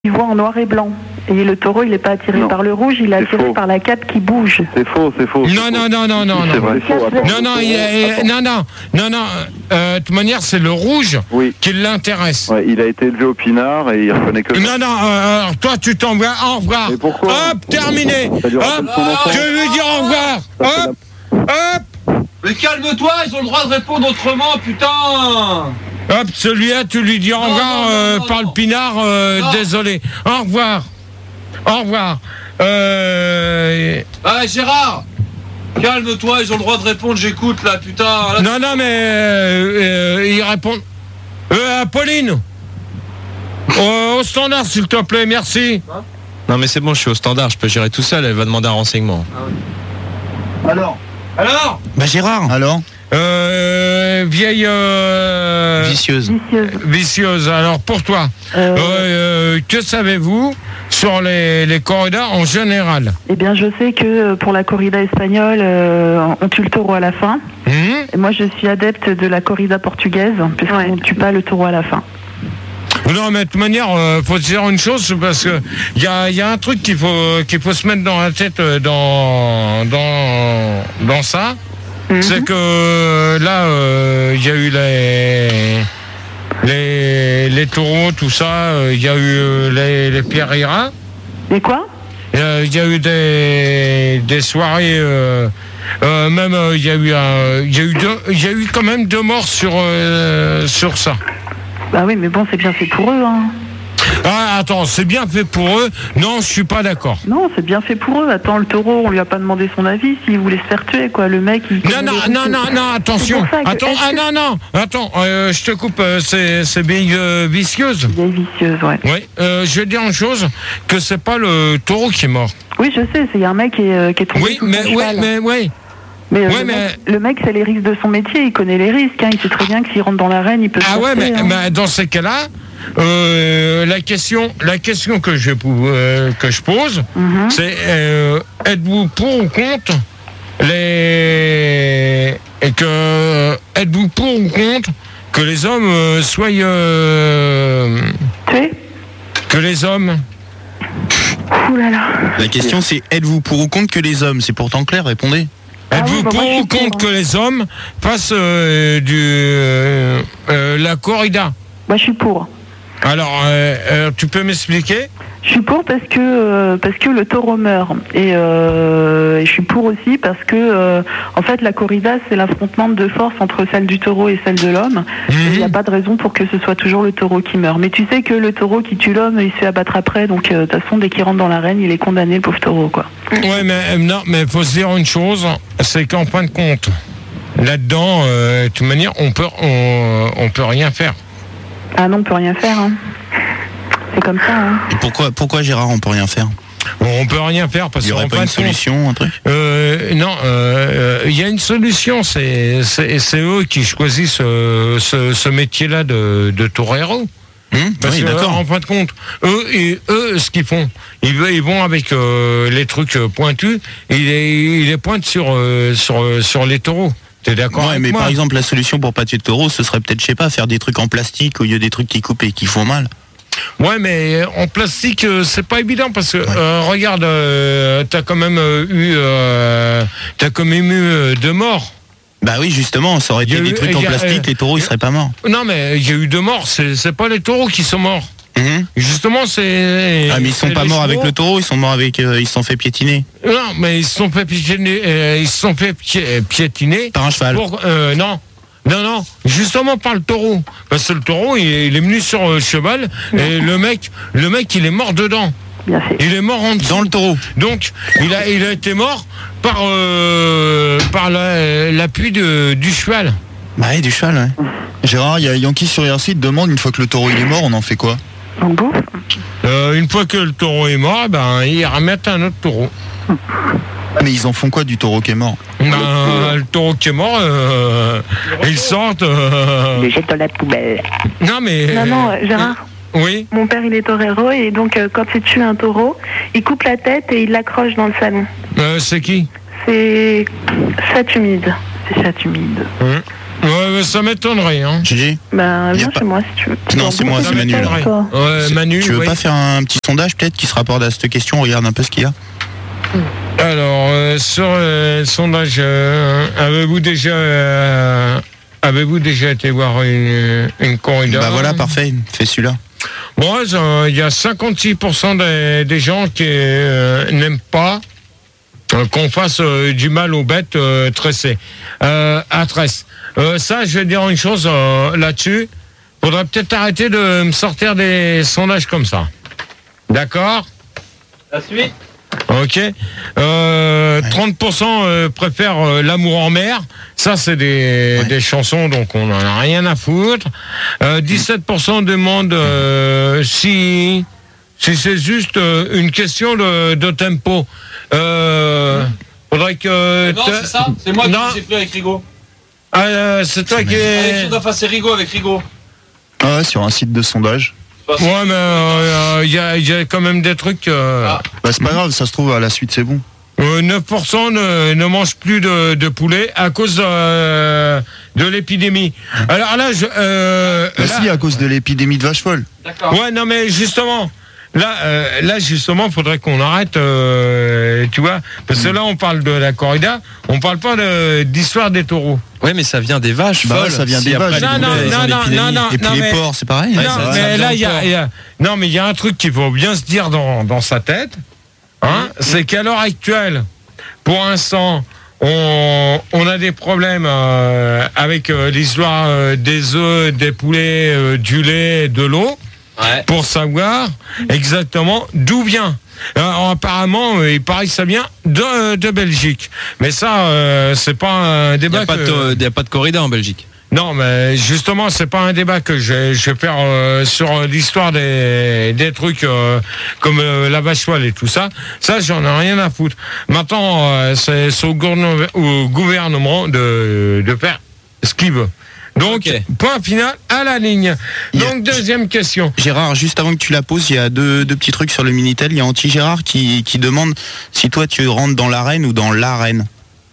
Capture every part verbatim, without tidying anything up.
il voit en noir et blanc. Et le taureau, il n'est pas attiré Non. par le rouge, il est C'est attiré faux. par la cape qui bouge. C'est faux, c'est faux. Non, non, non, non, non, C'est non. vrai, c'est faux. Attends, Non, non, il est- attends. non, non, non, non. Euh, de toute manière, c'est le rouge Oui. qui l'intéresse. Ouais, il a été élevé au pinard et il reconnaît que. Non, non, euh, alors toi, tu t'en vas. Au revoir. Mais pourquoi Hop, terminé. Ça lui Hop, rappelle son enfance. je vais lui dire au revoir. Ça fait Hop, hop, Mais calme-toi, ils ont le droit de répondre autrement, putain. hop, celui-là, tu lui dis au Non, revoir non, non, euh, non, par non. le pinard. euh, Non. Désolé. Au revoir. Au revoir. Euh... Ah, Gérard, calme-toi, ils ont le droit de répondre, j'écoute là, putain. Là, Non, non, mais euh, euh, il répond. Euh, Pauline. Au, au standard, s'il te plaît, merci. Non mais c'est bon, je suis au standard, je peux gérer tout seul, elle va demander un renseignement. Alors Alors Bah Gérard. Alors Euh, vieille euh, Vicieuse. Vicieuse. vicieuse. Alors pour toi, Euh, euh, que savez-vous sur les, les corridas en général? Eh bien, je sais que euh, pour la corrida espagnole, euh, on tue le taureau à la fin. Hum Et moi, je suis adepte de la corrida portugaise, puisqu'on ne tue pas le taureau à la fin. Non, mais de toute manière, euh, faut se dire une chose, parce que il y a, y a un truc qu'il faut qu'il faut se mettre dans la tête euh, dans dans dans ça, Mhm. c'est que euh, là, il y a eu les les les taureaux, tout ça, il y a eu euh, les les pierreries. Et quoi? Il y a eu des, des soirées, euh, euh, même il y a eu un, il y a eu deux, il y a eu quand même deux morts sur euh, sur ça. Bah oui, mais bon, c'est bien fait pour eux, hein. Ah attends, c'est bien fait pour eux. Non, je suis pas d'accord. Non, c'est bien fait pour eux. Attends, le taureau, on lui a pas demandé son avis s'il voulait se faire tuer, quoi. Le mec, il. Non connaît non les non risques. non non, attention. C'est pour ça que- Attends, est-ce ah que- non non, attends, euh, je te coupe. euh, C'est c'est bien euh, vicieuse. Vieille vicieuse, ouais. Oui, euh, je vais dire une chose, que c'est pas le taureau qui est mort. Oui, je sais, c'est y a un mec qui est, euh, qui est tombé Oui, sous mais son oui, cheval. mais oui. Mais, euh, Ouais, le, mais- mec, le mec, c'est les risques de son métier, il connaît les risques, hein. Il sait très bien que s'il rentre dans l'arène, il peut se Ah faire ouais, mais, tuer, hein. mais dans ces cas-là, euh, la question, la question que je pou- euh, que je pose, Mhm. c'est euh, êtes-vous pour ou contre les et que êtes-vous pour ou contre que les hommes euh, soient euh, Tué. que les hommes Ouh là là. La question c'est êtes-vous pour ou contre que les hommes? C'est pourtant clair, répondez. Ah êtes-vous oui, bah pour moi, je suis ou contre pour, que les hommes fassent euh, du euh, euh, la corrida? Moi, je suis pour. Alors, euh, euh, tu peux m'expliquer? Je suis pour parce que euh, parce que le taureau meurt et, euh, et je suis pour aussi parce que euh, en fait la corrida c'est l'affrontement de force entre celle du taureau et celle de l'homme. Et il n'y a pas de raison pour que ce soit toujours le taureau qui meurt. Mais tu sais que le taureau qui tue l'homme il se fait abattre après, donc euh, de toute façon dès qu'il rentre dans l'arène il est condamné, le pauvre taureau, quoi. Ouais, mais euh, non, mais faut se dire une chose, c'est qu'en fin de compte, là-dedans, euh, de toute manière, on peut on, on peut rien faire. Ah non, on peut rien faire, hein. C'est comme ça, hein. Et pourquoi, pourquoi Gérard on peut rien faire? On peut rien faire parce Il y qu'en aurait pas fin une de compte, solution, un truc? Euh, non, euh, il y a une solution, c'est c'est c'est eux qui choisissent euh, ce, ce métier-là de, de torero. Hum Parce oui, que, d'accord. en fin de compte, eux, et, eux ce qu'ils font, ils, ils vont avec euh, les trucs euh, pointus, et ils les, ils les pointent sur, euh, sur, euh, sur les taureaux. T'es d'accord Ouais, avec mais moi? par exemple, la solution pour pas tuer de taureau, ce serait peut-être, je sais pas, faire des trucs en plastique au lieu des trucs qui coupent et qui font mal. Ouais, mais en plastique, euh, c'est pas évident parce que euh, regarde, euh, t'as quand même euh, eu, euh, t'as quand même eu euh, deux morts. Bah oui, justement, ça aurait Il y été a des eu- trucs il en y a- plastique, euh, les taureaux ils seraient pas morts. Non, mais il y a eu deux morts. C'est c'est pas les taureaux qui sont morts. Mhm. Justement, c'est. Ah mais ils sont c'est pas les morts avec chevaux. le taureau, ils sont morts avec, euh, ils se sont fait piétiner Non, mais ils se sont fait piétiner. euh, ils se sont fait pié- piétiner. par un cheval. Pour, euh, non. Non, non, justement par le taureau. Parce que le taureau, il, il est venu sur le cheval et le mec, le mec, il est mort dedans. Bien fait. Il est mort en dessous. Dans le taureau. Donc, il a, il a été mort par, euh, par la- l'appui de- du cheval. Bah ouais, du cheval, ouais. Gérard, il y a Yankee sur R C, il te demande une fois que le taureau il est mort, on en fait quoi? On bouffe. Euh, une fois que le taureau est mort, ben, ils remettent un autre taureau. Ah, mais ils en font quoi du taureau qui est mort? Ben, le taureau qui est mort, euh, ils sortent. euh, Les jette dans la poubelle. Non, mais. Non, non, euh, Gérard. Oui. Mon père, il est torero et donc euh, quand il tue un taureau, il coupe la tête et il l'accroche dans le salon. Euh, c'est qui? C'est chat humide. C'est chat humide. Hein Ouais, ça m'étonnerait. Hein. Gigi Ben, Y a viens pas- chez moi si tu veux. Non, c'est moi, c'est Manu, là. Toi. Ouais, Manu, Tu veux oui. pas faire un petit sondage peut-être qui se rapporte à cette question? On regarde un peu ce qu'il y a. Alors, euh, sur euh, le sondage, euh, avez-vous déjà, euh, avez-vous déjà été voir une, une corrida? Bah voilà, parfait, fais celui-là. Bon, euh, il y a cinquante-six pour cent des, des gens qui euh, n'aiment pas euh, qu'on fasse euh, du mal aux bêtes euh, tressées, euh, à tresse. Euh, ça, je vais dire une chose euh, là-dessus. Faudrait peut-être arrêter de me sortir des sondages comme ça. D'accord? La suite. Ok. Euh, trente pour cent euh, préfèrent euh, l'amour en mer. Ça, c'est des, Ouais. des chansons, donc on n'en a rien à foutre. Euh, dix-sept pour cent demandent euh, si, si c'est juste euh, une question de, de tempo. Euh, faudrait que... Non, te- c'est ça. C'est moi qui Non. j'ai pris avec Rigo. Ah, euh, c'est toi qui... Allez, on a fait Rigo avec Rigo. Ah ouais, sur un site de sondage. Ouais, mais il euh, y, a, y a quand même des trucs... euh, Ah. Bah c'est pas grave, ça se trouve à la suite c'est bon. Euh, neuf pour cent ne, ne mangent plus de, de poulet à cause euh, de l'épidémie. Alors là, je, euh, Bah là- si, à cause de l'épidémie de vache folle. D'accord. ouais, non mais justement, là, euh, là justement, faudrait qu'on arrête, euh, tu vois, parce que là, on parle de la corrida, on parle pas de- d'histoire des taureaux. Ouais, mais ça vient des vaches. Bah ouais, folles. ça vient Si des après, vaches. les Non, non, poulets, ils non, ont non, l'épidémie. non, non. Et puis les mais- porcs, c'est pareil. Ouais, non, ça- ça mais vient là, il y a, encore. il y a- non, mais il y a un truc qu'il faut bien se dire dans, dans sa tête, hein, c'est qu'à l'heure actuelle, pour l'instant, on, on a des problèmes euh, avec euh, l'histoire euh, des œufs, des poulets, euh, du lait, de l'eau, Ouais. pour savoir exactement d'où vient. Alors, apparemment, euh, il paraît que ça vient de, de Belgique. Mais ça, euh, c'est pas un Il n'y débat a, pas que... de- y a pas de corrida en Belgique. Non, mais justement, c'est pas un débat que je, je vais faire euh, sur l'histoire des, des trucs euh, comme euh, la vache folle et tout ça. Ça, j'en ai rien à foutre. Maintenant, euh, c'est c'est au gouvernement, au gouvernement de, de faire ce qu'il veut. Donc, Ok. point final à la ligne. Il y a- Donc, deuxième question. Gérard, juste avant que tu la poses, il y a deux, deux petits trucs sur le Minitel. Il y a Anti-Gérard qui, qui demande si toi tu rentres dans l'arène ou dans l'arène.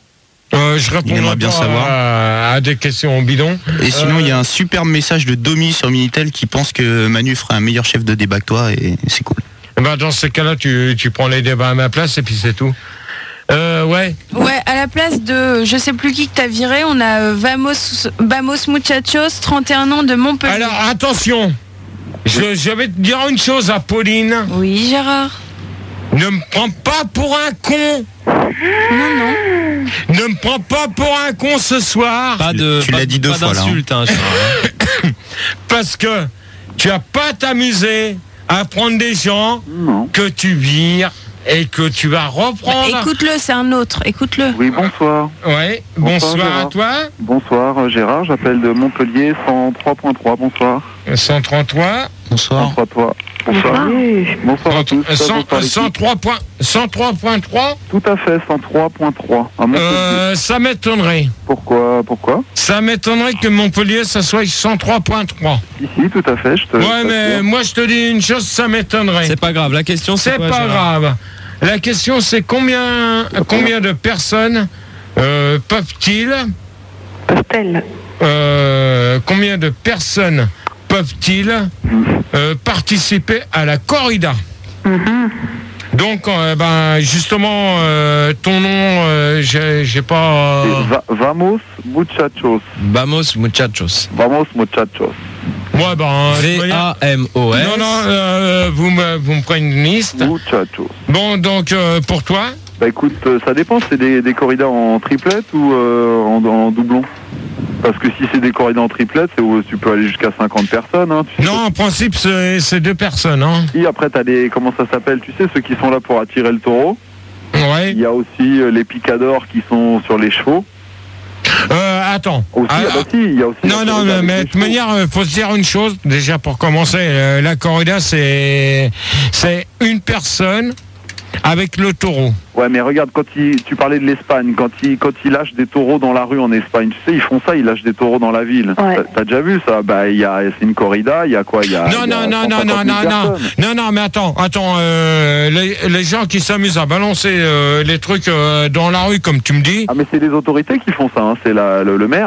Euh, je répondrai aimerait bien pas savoir. à, à des questions bidons. Et sinon, Euh, il y a un superbe message de Domi sur Minitel qui pense que Manu ferait un meilleur chef de débat que toi et c'est cool. Ben, dans ce cas-là, tu, tu prends les débats à ma place et puis c'est tout. Euh, ouais. Ouais, à la place de je sais plus qui que t'as viré, on a euh, Vamos, Vamos Muchachos, trente et un ans de Montpellier. Alors, attention. Je, je vais te dire une chose à Pauline. Oui, Gérard. Ne me prends pas pour un con. Non, non. Ne me prends pas pour un con ce soir. Pas de. Tu pas- l'as dit deux pas fois, là, hein. d'insulte, hein, Gérard. Parce que tu as pas t'amuser à prendre des gens Non. que tu vires et que tu vas reprendre. Bah, écoute-le, c'est un autre. Écoute-le. Oui, bonsoir. Ouais. Bonsoir, Bonsoir à Gérard. toi. Bonsoir, euh, Gérard. J'appelle de Montpellier cent trois point trois. Bonsoir. cent trente-trois. Bonsoir. cent trois. Bonsoir. Bonsoir à tous. cent- Bonsoir, l'équipe. cent trois point- cent trois point trois. Tout à fait, cent trois point trois. À Montpellier. Euh, ça m'étonnerait. Pourquoi Pourquoi Ça m'étonnerait que Montpellier, ça soit cent trois point trois. Ici, tout à fait. Je te, Ouais, je mais t'assure. moi, je te dis une chose, ça m'étonnerait. C'est pas grave. La question, c'est C'est quoi, pas Gérard grave. La question, c'est combien, combien de personnes euh, peuvent-ils, Pastel. euh, combien de personnes peuvent-ils euh, participer à la corrida? Mhm. Donc, euh, ben, justement, euh, ton nom, euh, j'ai j'ai pas. C'est euh, Va- Vamos Muchachos. Vamos, muchachos. Vamos Muchachos. ouais, ben. de toute V manière- A M O S. Non, non, euh, vous me, vous me prenez une liste. Muchachos. Bon, donc, euh, pour toi, Bah écoute, euh, ça dépend, c'est des, des corridas en triplette ou euh, en, en doublon? Parce que si c'est des corridas en triplette, c'est où tu peux aller jusqu'à cinquante personnes. Hein, tu sais. non, en principe, c'est c'est deux personnes, hein. Si, après, t'as des, comment ça s'appelle, tu sais, ceux qui sont là pour attirer le taureau. Ouais. Il y a aussi euh, les picadors qui sont sur les chevaux. Euh, attends. Aussi, Ah, ah, bah si, il y a aussi non, la non, corrida mais, avec mais les de toute chevaux. manière, il faut se dire une chose, déjà pour commencer, euh, la corrida, c'est c'est une personne avec le taureau. Ouais, mais regarde, quand il, tu parlais de l'Espagne, quand ils quand ils lâchent des taureaux dans la rue en Espagne, tu sais, ils font ça, ils lâchent des taureaux dans la ville. Ouais. T'as- T'as déjà vu ça? Bah, il y a, c'est une corrida, il y a quoi? Il y a, Non, il y a non, non, non, cent non, cinquante non, mille non, personnes. non, non, mais attends, attends, euh, les, les gens qui s'amusent à balancer euh, les trucs euh, dans la rue, comme tu me dis, Ah, mais c'est les autorités qui font ça, hein, c'est la, le, le maire.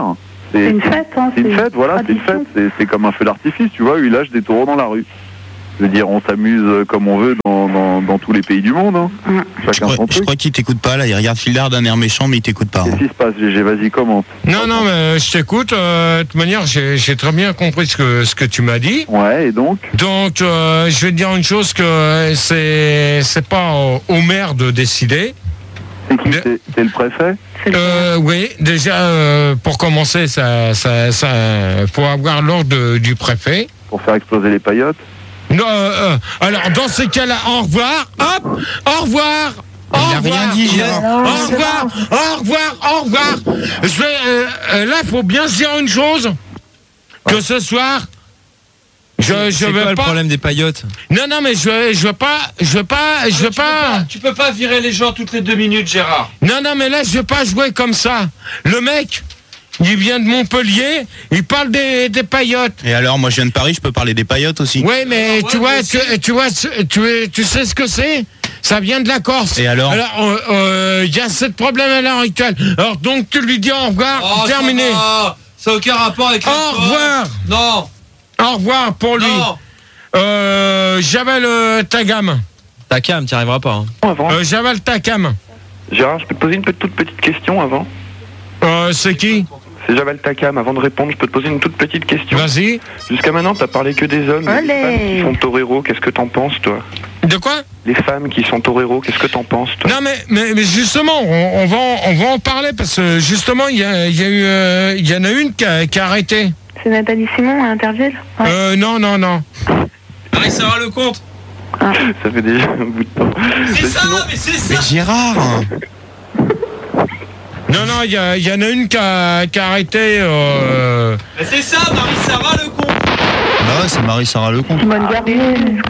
C'est une fête, hein. C'est une fête, voilà, c'est une fête. C'est, c'est comme un feu d'artifice, tu vois. Il lâche des taureaux dans la rue. Je veux dire, on s'amuse comme on veut dans, dans, dans tous les pays du monde. Hein. Mmh. Je crois, je crois qu'il t'écoute pas là. Il regarde Fildar d'un air méchant, mais il t'écoute pas. Qu'est-ce Hein. qui se passe, G G? Vas-y, commente. Non, non, mais je t'écoute. Euh, de toute manière, j'ai, j'ai très bien compris ce que, ce que tu m'as dit. Ouais, et donc Donc, euh, je vais te dire une chose que c'est, c'est pas au, au maire de décider. C'est qui? De- C'est, c'est le préfet? Euh, oui, déjà, euh, pour commencer, ça, ça, ça, faut avoir l'ordre de- du préfet. Pour faire exploser les paillotes? Non, euh, euh, alors, dans ces cas-là, au revoir, hop, au revoir. Au Il a revoir. rien dit, Gérard. Au revoir, au revoir, au revoir. Je vais, euh, euh, là, il faut bien se dire une chose, que ce soir, je, je C'est veux quoi le pas. problème des paillotes? Non, non, mais je veux, je veux pas, je veux pas, je veux Tu peux pas. Tu peux pas virer les gens toutes les deux minutes, Gérard. Non, non, mais là, je veux pas jouer comme ça. Le mec, il vient de Montpellier, il parle des, des paillotes. Et alors, moi je viens de Paris, je peux parler des paillotes aussi. Oui, mais Ouais, tu moi vois, aussi. tu, tu vois, tu, tu, tu sais ce que c'est? Ça vient de la Corse. Et alors? Alors, il euh, euh, y a ce problème à l'heure actuelle. Alors, donc, tu lui dis au revoir, Oh, terminé. Ça, va. Ça a aucun rapport avec la Au Corse. revoir. Non, Au revoir pour lui. non. Euh, j'avale euh, ta gamme. Ta cam, t'y arriveras pas. Hein. Avant, Euh, j'avale ta cam. Gérard, je peux te poser une petite- toute petite question avant. Euh, c'est qui? C'est Javal Takam. Avant de répondre, je peux te poser une toute petite question. Vas-y. Jusqu'à maintenant, t'as parlé que des hommes. Mais les Allez. femmes qui sont toreros, qu'est-ce que t'en penses, toi? De quoi? Les femmes qui sont toreros, qu'est-ce que t'en penses, toi? Non mais, mais, mais justement, on, on va en, on va en parler parce que justement, il y, a, il y, a eu, euh, il y en a une qui a, qui a arrêté. C'est Nathalie Simon à Interville. Ouais. Euh, non, non, non. Marie-Sarah Lecomte. Ça fait déjà un bout de temps. C'est Mais ça, sinon- mais c'est ça. Mais Gérard, Non, non, il y, a- il y en a une qui a, qui a arrêté. Euh, Mais c'est ça, Marie-Sarah Lecomte. Bah ouais, c'est Marie-Sarah Lecomte. Simone Garnier. Simone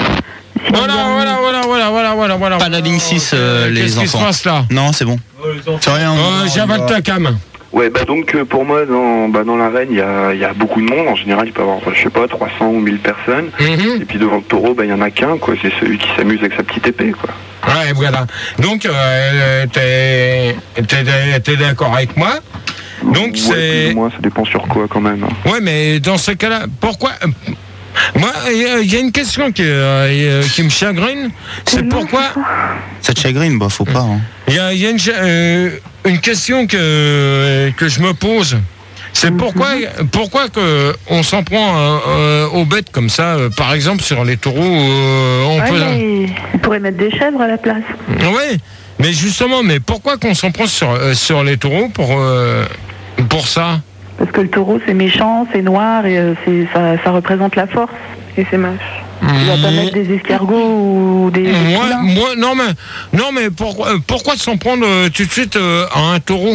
voilà, Garnier. voilà, voilà, voilà, voilà, voilà, voilà. Pas la ligne six, euh, les Qu'est-ce qui se enfants. passe là? non, c'est bon. C'est rien. Euh, J'avale ta cam. Ouais, bah donc euh, pour moi, dans, bah, dans l'arène, il y a, il y a beaucoup de monde. En général, il peut y avoir, je sais pas, trois cents ou mille personnes. Mhm. Et puis devant le taureau, bah, il y en a qu'un, quoi. C'est celui qui s'amuse avec sa petite épée, quoi. Ouais, voilà. Donc, euh, t'es t'es- t'es d'accord avec moi? Donc, Ouais, c'est. plus ou moins, ça dépend sur quoi, quand même. hein. Ouais, mais dans ce cas-là, pourquoi euh, moi, il y a une question qui, euh, qui me chagrine, c'est pourquoi Ça te chagrine, bah faut pas. Hein. il y a, il y a une, cha- euh, une question que que je me pose, c'est pourquoi pourquoi que on s'en prend euh, euh, aux bêtes comme ça, euh, par exemple sur les taureaux, euh, on Ouais, peut. mais il pourrait mettre des chèvres à la place. Oui, mais justement, mais pourquoi qu'on s'en prend sur euh, sur les taureaux pour euh, pour ça? Parce que le taureau, c'est méchant, c'est noir et euh, c'est, ça, ça représente la force. Et c'est moche. Il va pas mettre des escargots ou des. des Moi, poulains. moi, non mais, non mais pourquoi, euh, pourquoi s'en prendre euh, tout de suite euh, à un taureau?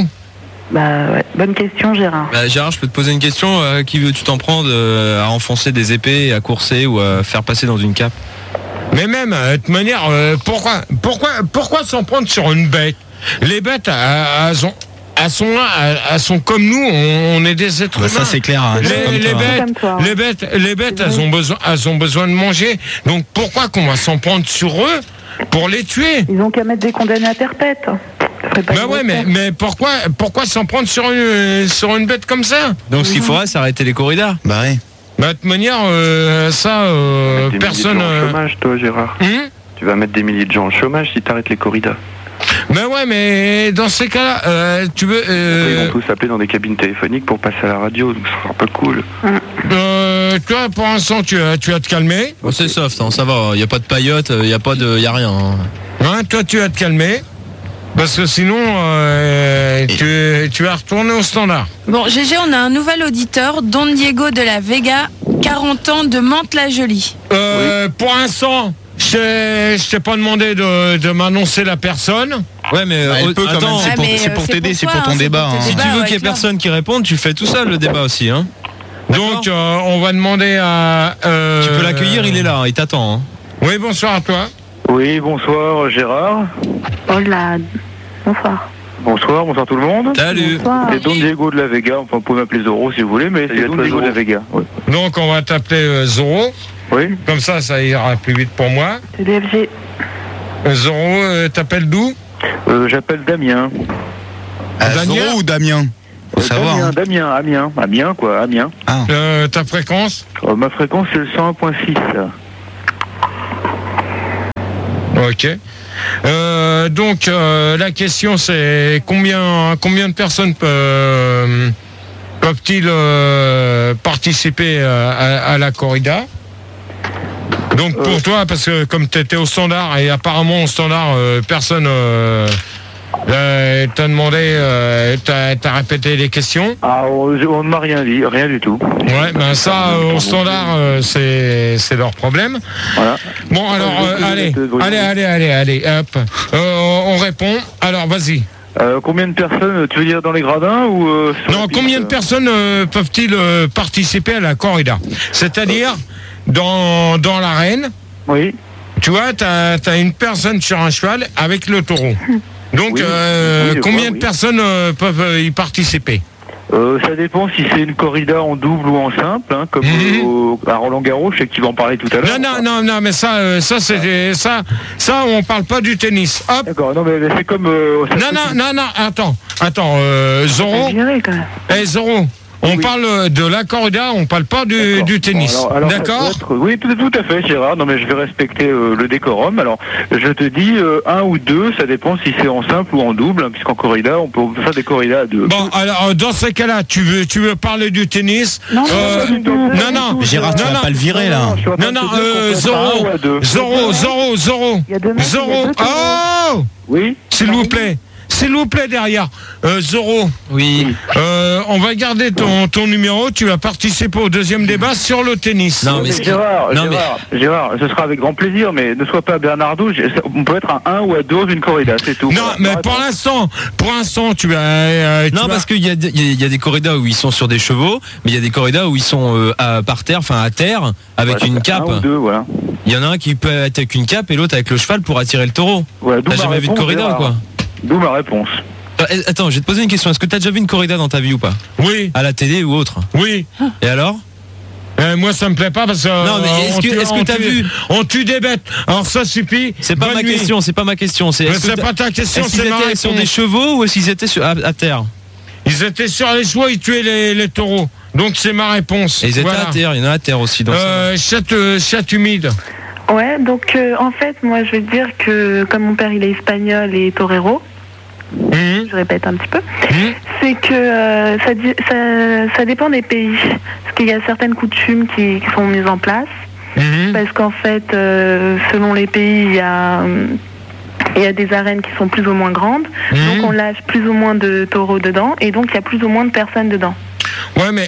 Bah ouais, bonne question, Gérard. Bah, Gérard, je peux te poser une question. euh, qui veux-tu t'en prendre euh, à enfoncer des épées, à courser ou à faire passer dans une cape? Mais même, euh, de toute manière, euh, pourquoi, pourquoi, pourquoi s'en prendre sur une bête? Les bêtes, elles, elles ont- elles sont là, elles, elles sont comme nous, on, on est des êtres Bah, humains. ça c'est clair. Hein, c'est Les, comme les toi, hein. bêtes, Comme toi, hein. les bêtes, les bêtes, elles ont besoin, elles ont besoin de manger. Donc pourquoi qu'on va s'en prendre sur eux pour les tuer? Ils ont qu'à mettre des condamnés à perpète. Ça ferait pas Bah de ouais, mais, refaire. mais pourquoi, pourquoi s'en prendre sur une, sur une bête comme ça? Donc, ce qu'il faudrait, c'est arrêter les corridas. Bah ouais. Bah, de toute manière, euh, ça, euh, Des personne. milliers de gens au euh, chômage, toi, Gérard. hum Tu vas mettre des milliers de gens au chômage si t'arrêtes les corridas. Ben ouais, mais dans ces cas-là, euh, tu veux. Ils Euh, vont tous appeler dans des cabines téléphoniques pour passer à la radio, donc ce sera un peu cool. euh, toi, pour l'instant, tu, as- tu vas te calmer. Bon, c'est soft, hein, ça va. Il n'y a pas de paillotes, il n'y a pas de, y a rien. hein. Hein, toi, tu vas te calmer. Parce que sinon, euh, tu, tu vas retourner au standard. Bon, G G, on a un nouvel auditeur, Don Diego de la Vega, quarante ans, de Mantes-la-Jolie. Euh, Pour l'instant, je t'ai- je t'ai pas demandé de, de m'annoncer la personne. Ouais, mais Bah, elle euh, peut quand attends, même, c'est Ah, pour, mais, c'est euh, pour c'est t'aider, pour c'est toi, pour ton hein, c'est débat. pour hein. tes si tu débats, veux ouais, qu'il y ait clair. personne qui réponde, tu fais tout seul le débat aussi. Hein. Donc, euh, on va demander à. euh, Tu peux l'accueillir, il est là, il t'attend. Hein. Oui, bonsoir à toi. Oui, bonsoir Gérard. Oh là, bonsoir. Bonsoir, bonsoir tout le monde. Salut. Bonsoir. C'est Don Diego de la Vega, enfin vous pouvez m'appeler Zoro si vous voulez, mais Salut c'est à Don toi, Diego de Zoro. la Vega. Oui. Donc, on va t'appeler euh, Zoro. Oui. Comme ça, ça ira plus vite pour moi. C'est D F G. Euh, Zoro, euh, t'appelles d'où? Euh, J'appelle Damien. Euh, Damien Zoro ou Damien? Faut savoir. Damien, hein. Damien, Amiens, Amiens quoi, Amiens. Ah. Euh, ta fréquence? Euh, ma fréquence c'est le cent un point six. Ok. Euh, donc euh, la question c'est combien combien de personnes euh, peuvent-ils euh, participer à, à, à la corrida? Donc pour euh, toi, parce que comme tu étais au standard et apparemment au standard euh, personne euh, euh, t'a demandé, euh, t'as, t'as répété les questions. Ah, on, on ne m'a rien dit, rien du tout. Ouais, ben ça euh, au standard euh, c'est c'est leur problème. Voilà. Bon alors euh, allez, allez, allez, allez, allez, hop, euh, on répond. Alors vas-y. Euh, combien de personnes, tu veux dire dans les gradins ou euh, Non, combien de personnes euh, peuvent-ils euh, participer à la corrida? C'est-à-dire dans dans l'arène. Oui. Tu vois, t'as t'as une personne sur un cheval avec le taureau. Donc, oui, euh, oui, combien vois, de oui. personnes euh, peuvent euh, y participer? euh, Ça dépend si c'est une corrida en double ou en simple, hein, comme mmh. euh, au, à Roland Garros, je sais que tu vas en parler tout à l'heure. Non, non, non, non, mais ça, euh, ça, c'est ça, ça, on parle pas du tennis. Hop. D'accord, non, mais, mais c'est comme. Euh, non, non, non, non, attends, attends, euh, Zorro. Eh, Zorro. On oui. parle de la corrida, on parle pas du, du tennis. Bon, alors, alors, d'accord. Oui, tout, tout à fait, Gérard. Non, mais je vais respecter euh, le décorum. Alors, je te dis euh, un ou deux, ça dépend si c'est en simple ou en double, hein, puisqu'en corrida, on peut faire des corridas à deux. Bon, alors dans ces cas-là, tu veux, tu veux parler du tennis? Non, euh, non, non, non. Gérard, tu vas pas le virer là. Non, non, euh, Zorro, Zorro, Zorro, Zorro, Zorro. Oh, oui. S'il vous plaît. S'il vous plaît, derrière. Euh, Zorro. Oui. Euh, on va garder ton, ton numéro. Tu vas participer au deuxième débat sur le tennis. Non, mais, mais Gérard, non, Gérard, mais... Gérard, ce sera avec grand plaisir, mais ne sois pas Bernardo. On peut être à un ou à deux d'une corrida, c'est tout. Non, voilà, mais pour l'instant, pour l'instant, tu vas. Euh, tu non, vas... parce qu'il y a, il y a des corridas où ils sont sur des chevaux, mais il y a des corridas où ils sont euh, à, par terre, enfin à terre, avec ouais, une cape. Un ou deux, voilà. Il y en a un qui peut être avec une cape et l'autre avec le cheval pour attirer le taureau. Ouais, t'as jamais vu de corrida ou quoi? D'où ma réponse. Attends, je vais te poser une question. Est-ce que tu as déjà vu une corrida dans ta vie ou pas? Oui. À la télé ou autre? Oui. Et alors? Euh, moi, ça me plaît pas parce que. Non, mais est-ce que, tue, est-ce que t'as vu? On tue des bêtes. Alors ça suffit. C'est pas Bonne ma nuit. question. C'est pas ma question. C'est. Mais c'est pas ta question. Est-ce qu'ils étaient sur des chevaux ou est-ce qu'ils étaient sur, à, à terre? Ils étaient sur les chevaux. Ils tuaient les, les taureaux. Donc c'est ma réponse. Et ils étaient voilà. à terre. Il y en a à terre aussi. Dans euh, chat, euh, chat humide. Ouais. Donc euh, en fait, moi, je vais te dire que comme mon père, il est espagnol et torero. Mmh. Je répète un petit peu. Mmh. C'est que euh, ça, ça, ça dépend des pays. Parce qu'il y a certaines coutumes qui, qui sont mises en place. Mmh. Parce qu'en fait, euh, selon les pays, il y a, euh, il y a des arènes qui sont plus ou moins grandes. Mmh. Donc on lâche plus ou moins de taureaux dedans. Et donc il y a plus ou moins de personnes dedans. Ouais, mais...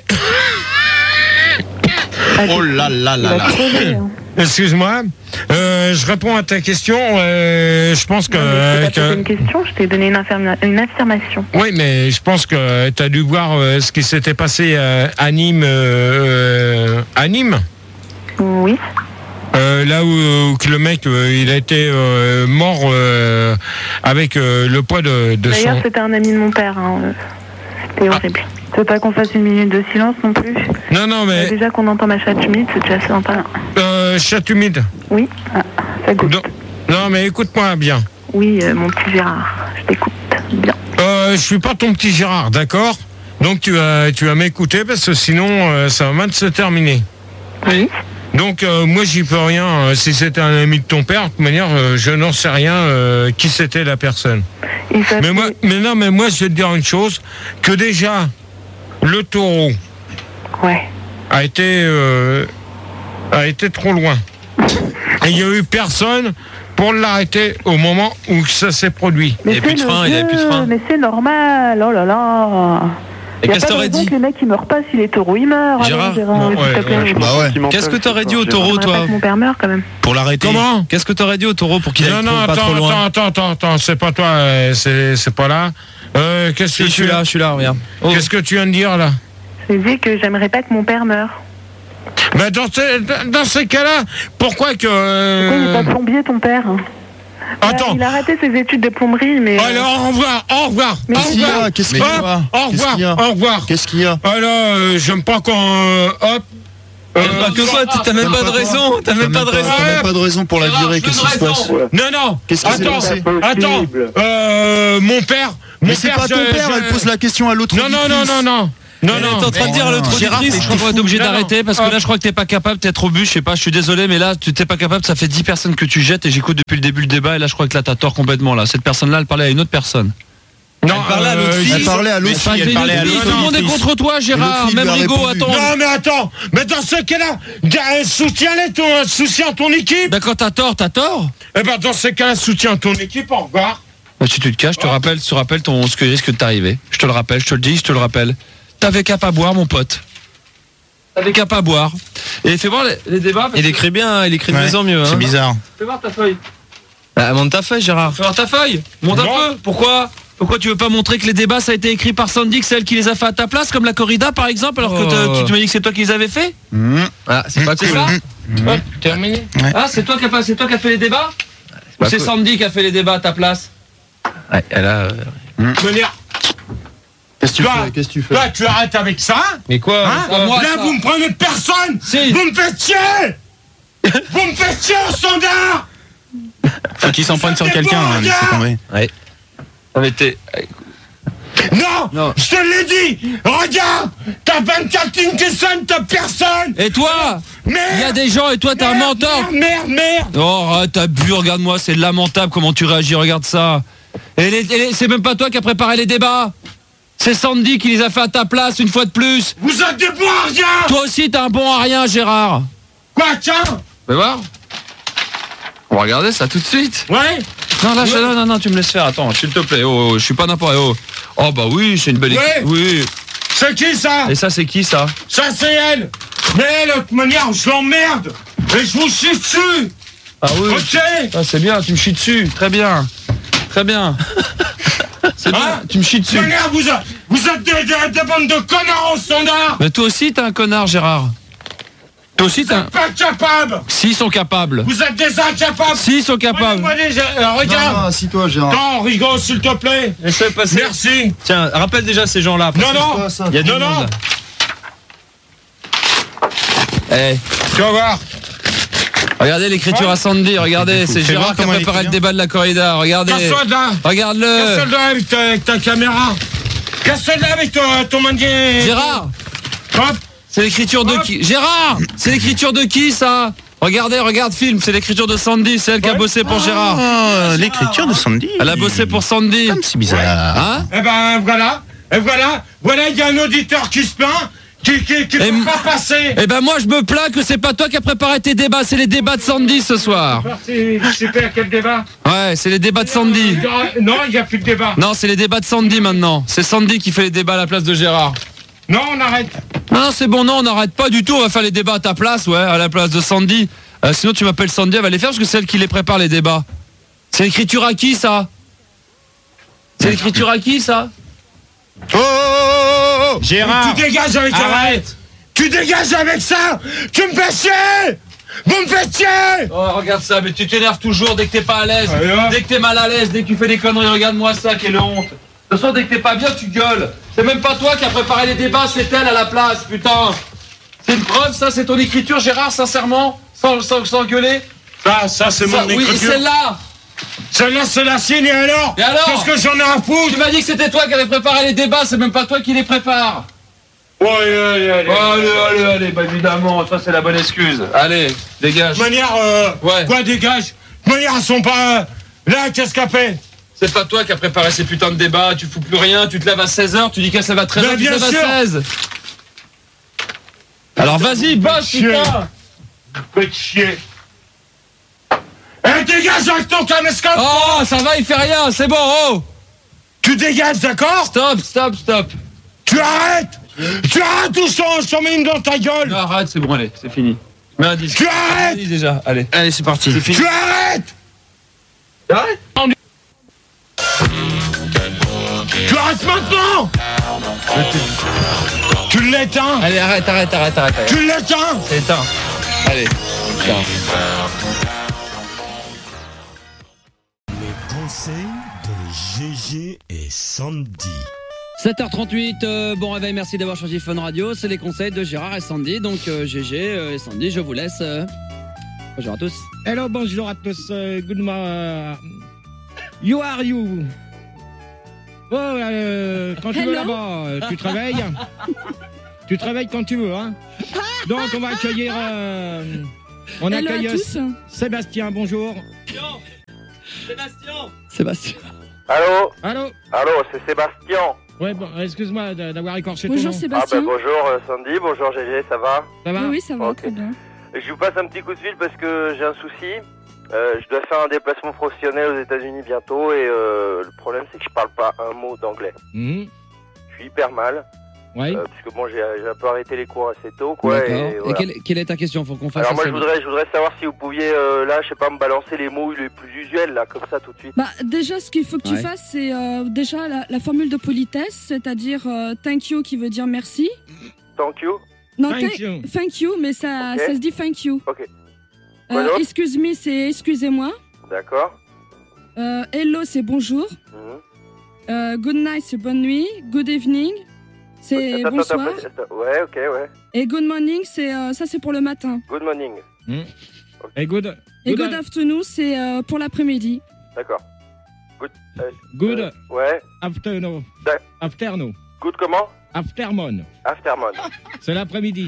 oh là là là là. Excuse-moi, euh, je réponds à ta question. Euh, je pense que. Non, mais je t'ai pas que... posé une question, je t'ai donné une, affirma... une affirmation. Oui, mais je pense que tu as dû voir euh, ce qui s'était passé euh, à Nîmes. Euh, à Nîmes. Oui. Euh, là où, où le mec euh, il a été euh, mort euh, avec euh, le poids de, de D'ailleurs, son... c'était un ami de mon père. Hein. C'était horrible. Ah. Tu veux pas qu'on fasse une minute de silence non plus? Non, non, mais... Euh, déjà qu'on entend ma chatte humide, c'est déjà sympa. Euh, chatte humide? Oui, ah, ça goûte. Non, non mais écoute-moi bien. Oui, euh, mon petit Gérard, je t'écoute bien. Euh, je suis pas ton petit Gérard, d'accord? Donc tu vas, tu vas m'écouter parce que sinon euh, ça va mal se terminer. Oui. Donc euh, moi j'y peux rien. Euh, si c'était un ami de ton père, de toute manière, euh, je n'en sais rien euh, qui c'était la personne. Mais moi, mais non, mais moi je vais te dire une chose, que déjà le taureau ouais. a été euh, a été trop loin. Et il n'y a eu personne pour l'arrêter au moment où ça s'est produit. Mais il n'y avait plus de frein, il n'y avait plus de frein. Mais c'est normal, oh là là. Et qu'est-ce que t'aurais dit? Que les mecs ils meurent pas si les taureaux ils meurent. Gérard, allez, Gérard, ouais, ouais, bah ouais. Qu'est-ce que t'aurais dit au taureau, toi? Pas que mon père meurt quand même. Pour l'arrêter. Comment? Qu'est-ce que t'aurais dit au taureau pour qu'il aille non, trop, non, pas attends, trop loin? attends, attends, attends, c'est pas toi, euh, c'est, c'est pas là. Euh, qu'est-ce que si, tu je suis là, je suis là, regarde. Oh. Qu'est-ce que tu viens de dire là? Je dis que j'aimerais pas que mon père meure. Mais dans, ces, dans ces cas-là, pourquoi que... Euh... Pourquoi il n'est pas plombier ton père? Attends. Il a raté ses études de plomberie, mais... Alors, au revoir, au revoir. Mais au revoir. Qu'est-ce qu'il y a? Au revoir, au revoir. Qu'est-ce qu'il y a? Alors, euh, j'aime pas quand... Euh, hop. Euh, bah, que quoi? T'as même pas de raison. T'as même pas de raison. T'as même pas de raison pour la virer. Qu'est-ce qui se passe? Non, non. Qu'est-ce qui s'est Attends, passé? attends. Euh, mon père, Mais c'est pas ton père, elle pose la question à l'autre. Non, non, non, non, non. Non, non, t'es en train de dire à l'autre auditrice, je crois qu'on va être obligé d'arrêter parce que là, je crois que t'es pas capable, t'es trop bu, je sais pas, je suis désolé, mais là, tu t'es pas capable, ça fait dix personnes que tu jettes et j'écoute depuis le début le débat et là, je crois que là, t'as tort complètement là. Cette personne-là, elle parlait à une autre personne. Non, elle parlait à l'autre fille. Elle parlait à l'autre fille. Elle parlait à l'autre. Tout le monde est contre toi, Gérard. Même Rigaud, attends. Non, mais attends. Mais dans ce cas-là, soutiens-les, ton, soutiens ton équipe. Ben, quand t'as tort, t'as tort. Eh ben, dans ce cas-là, soutiens ton équipe, au revoir. Bah, si tu te caches, je te rappelle, je te rappelle ton, ce que risque de t'arriver. Je te le rappelle, je te le dis, je te le rappelle. T'avais qu'à pas boire, mon pote. T'avais qu'à pas boire. Et fais voir les, les débats. Il écrit bien, il écrit de mieux en mieux. C'est bizarre. Fais voir ta feuille. Bah, montre ta feuille, Gérard. Fais voir ta feuille. Monte un peu. Pourquoi Pourquoi tu veux pas montrer que les débats, ça a été écrit par Sandy, que c'est elle qui les a fait à ta place, comme la corrida, par exemple, alors oh. que tu m'as dit que c'est toi qui les avais fait mmh. Ah, c'est pas cool. Ça mmh. Ouais, terminé. Ouais. Ah, c'est toi qui a, c'est toi qui a fait les débats Ou c'est cool. Sandy qui a fait les débats à ta place? Ouais, elle a... Mmh. Venir. Qu'est-ce que tu fais Qu'est-ce que tu fais Toi, tu arrêtes avec ça. Mais quoi, hein quoi moi, là, ça. vous me prenez personne. Si. Vous me faites chier. Vous me faites chier au standard. Faut qu'il s'en prenne sur quelqu'un, hein, laissez tomber. Ouais. Ça avait été... Non, non, je te l'ai dit. Regarde, t'as vingt-quatre lignes qui sonnent, t'as personne. Et toi? Merde. Il y a des gens et toi, t'es un menteur. Merde, merde, merde. Oh, arrête, t'as bu, regarde-moi, c'est lamentable comment tu réagis, regarde ça. Et, les, et les, c'est même pas toi qui as préparé les débats. C'est Sandy qui les a fait à ta place une fois de plus. Vous êtes des bons à rien. Toi aussi, t'es un bon à rien, Gérard. Quoi, tiens. Fais voir. On va regarder ça tout de suite. Ouais. Non, là, je, non, non, non, tu me laisses faire. Attends, s'il te plaît. Oh, oh, je suis pas n'importe oh. Oh, bah oui, c'est une belle équipe. Ouais. Oui. C'est qui ça? Et ça, c'est qui ça? Ça, c'est elle. Mais elle, de toute manière, je l'emmerde. Et je vous chie dessus. Ah oui. Ok. Ah, c'est bien, tu me chies dessus. Très bien. Très bien. C'est bien, hein? Tu me chies dessus. Manière, vous, a, vous êtes des, des, des bandes de connards au standard. Mais toi aussi, t'es un connard, Gérard. Toi aussi, t'es un... pas capable. S'ils sont capables. Vous êtes des incapables. S'ils sont capables. Moi, les, euh, regarde. Non, non, assis-toi, Gérard. Non, rigole, s'il te plaît. Laisse-le passer. Merci. Tiens, rappelle déjà ces gens-là. Non, non. Il y a du non, monde. Non. Eh, tu vas voir. Regardez l'écriture ouais. à Sandy, regardez, c'est Gérard qui a préparé le débat de la corrida, regardez. Casse-toi de là. Regarde-le. Casse-toi de là avec ta, avec ta caméra. Casse-toi de là avec ton, ton manier. Gérard. Hop. C'est l'écriture de qui? Gérard. C'est l'écriture de qui ça? Regardez, regarde film, c'est l'écriture de Sandy, c'est elle qui a bossé pour Gérard. Oh, l'écriture de Sandy. Elle a bossé pour Sandy. Comme c'est bizarre. Ouais. Hein? Eh ben voilà, et voilà, voilà, il y a un auditeur qui se plaint. Qui, qui, qui peut pas passer. Eh ben moi je me plains que c'est pas toi qui as préparé tes débats, c'est les débats de Sandy ce soir. Merci, super, quel débat? Ouais, c'est les débats de Sandy. Non, il n'y a plus de débat. Non, c'est les débats de Sandy maintenant. C'est Sandy qui fait les débats à la place de Gérard. Non, on arrête. Non, c'est bon, non, on n'arrête pas du tout, on va faire les débats à ta place, ouais, à la place de Sandy. Euh, sinon tu m'appelles Sandy, elle va les faire parce que c'est elle qui les prépare les débats. C'est l'écriture à qui ça? C'est l'écriture à qui ça? Oh, oh, oh, oh. Gérard, tu dégages avec ça. Arrête. Tu dégages avec ça. Tu me fais chier. Vous me faites chier. Oh, regarde ça, mais tu t'énerves toujours dès que t'es pas à l'aise. Ah, dès que t'es mal à l'aise, dès que tu fais des conneries, regarde-moi ça, quelle honte. De toute façon, dès que t'es pas bien, tu gueules. C'est même pas toi qui as préparé les débats, c'est elle à la place, putain. C'est une preuve, ça, c'est ton écriture, Gérard, sincèrement, sans, sans, sans gueuler. Ça, ça, c'est mon écriture. Oui, celle-là. Celle-là, c'est la sienne, et alors? Et alors? Qu'est-ce que j'en ai à foutre? Tu m'as dit que c'était toi qui avais préparé les débats, c'est même pas toi qui les prépare. Ouais, allez, allez, allez. Allez, allez, allez, bah évidemment, ça c'est la bonne excuse. Allez, dégage. De manière, euh, ouais. Quoi, dégage? De manière, elles sont pas... Euh, là, qu'est-ce qu'elle fait? C'est pas toi qui as préparé ces putains de débats, tu fous plus rien, tu te lèves à seize heures, tu dis qu'elle se lève à treize heures, tu te lèves à seize. Alors vas-y, bosse, putain. Faites chier. Eh, dégage avec ton caméscope. Oh, ça va, il fait rien, c'est bon, oh. Tu dégages, d'accord? Stop, stop, stop. Tu arrêtes. Tu arrêtes ou je t'en mets une dans ta gueule. Non, arrête, c'est bon, allez, c'est fini. Mets un disque. Tu arrêtes. Dis déjà, allez. Allez, c'est parti. C'est fini. Tu arrêtes. Tu arrêtes. Tu arrêtes maintenant. Tu l'éteins. Allez, arrête, arrête, arrête, arrête. arrête. Tu l'éteins. C'est éteint. Allez, tiens. Les conseils de G G et Sandy. sept heures trente-huit, euh, bon réveil, merci d'avoir choisi Fun Radio. C'est les conseils de Gérard et Sandy. Donc euh, G G euh, et Sandy, je vous laisse. Euh... Bonjour à tous. Hello, bonjour à tous. Uh, good morning. You are you. Oh, euh, quand tu Hello. veux là-bas, tu te réveilles. Tu te réveilles quand tu veux, hein. Donc, on va accueillir... Euh, on Hello accueille à tous. Sébastien, bonjour. Sébastien. Sébastien. Allô Allô. Allô, c'est Sébastien. Ouais, bon, excuse-moi d'avoir écorché Bonjour ton nom. Sébastien. Ah bah bonjour euh, Sandy, bonjour G G, ça va? Ça va? Oui, oui, ça va, Ok. très bien. Je vous passe un petit coup de fil parce que j'ai un souci. Euh, je dois faire un déplacement professionnel aux États-Unis bientôt et euh, le problème c'est que je parle pas un mot d'anglais. Mhm. Je suis hyper mal. Ouais. Euh, parce que bon, j'ai j'ai un peu arrêté les cours assez tôt, quoi. D'accord. Et, Et, voilà. quelle, quelle est ta question? Faut qu'on fasse Alors moi, ça je voudrais, je voudrais savoir si vous pouviez, euh, là, je sais pas, me balancer les mots les plus usuels, là, comme ça, tout de suite. Bah, déjà, ce qu'il faut que Ouais. tu fasses, c'est euh, déjà la, la formule de politesse, c'est-à-dire euh, thank you qui veut dire merci. Thank you. Non, Thank thank you. thank you, mais ça, Ok. ça se dit thank you. Ok. Quoi Euh, d'autre excuse me, c'est excusez-moi. D'accord. Euh, hello, c'est bonjour. Mhm. Euh, good night, c'est bonne nuit. Good evening, c'est Attends, attends, bonsoir. attends, attends. Ouais, ok, ouais. Et good morning, c'est euh, ça, c'est pour le matin. Good morning. Mhm. Et good. Et Good. good afternoon, c'est euh, pour l'après-midi. D'accord. Good. euh, Good. euh, ouais. Afternoon. D'ac- Afternoon. Good comment? Afternoon. Afternoon. C'est l'après-midi.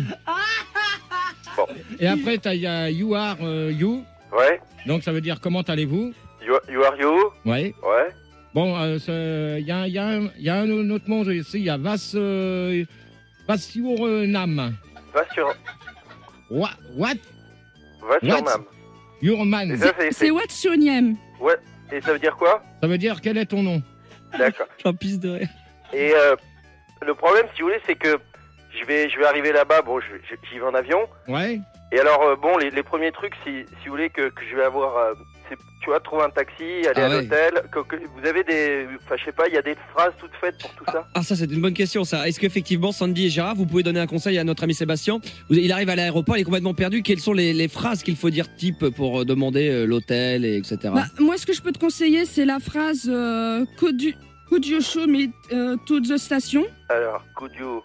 Bon. Et après, t'as- il y a you are euh, you. Ouais. Donc, ça veut dire comment allez-vous? You, you are you? Ouais. Ouais. Bon, euh, c'est- il y a, il y, a un- il y a un autre mot ici. Il y a vas... Euh, vas sur euh, nam. Va sur, What? What? va sur What? Mam. Your man. Et ça, c'est, C'est what's your name? ouais. Et ça veut dire quoi? Ça veut dire quel est ton nom? D'accord. J'en pisse de rire. Et euh, le problème, si vous voulez, c'est que je vais, je vais arriver là-bas. Bon, je- je- j'y vais en avion. Ouais. Et alors, euh, bon, les, les premiers trucs, si, si vous voulez, que, que je vais avoir, euh, c'est, tu vois, trouver un taxi, aller Ah à ouais. l'hôtel. Que, que- vous avez des, enfin, je sais pas, il y a des phrases toutes faites pour tout ça. Ah, ça, c'est une bonne question, ça. Est-ce qu'effectivement, Sandy et Gérard, vous pouvez donner un conseil à notre ami Sébastien? Vous- Il arrive à l'aéroport, il est complètement perdu. Quelles sont les, les phrases qu'il faut dire type pour euh, demander euh, l'hôtel, et etc. Bah, moi, ce que je peux te conseiller, c'est la phrase euh, could, you, could you show me euh, to the station? Alors, could you,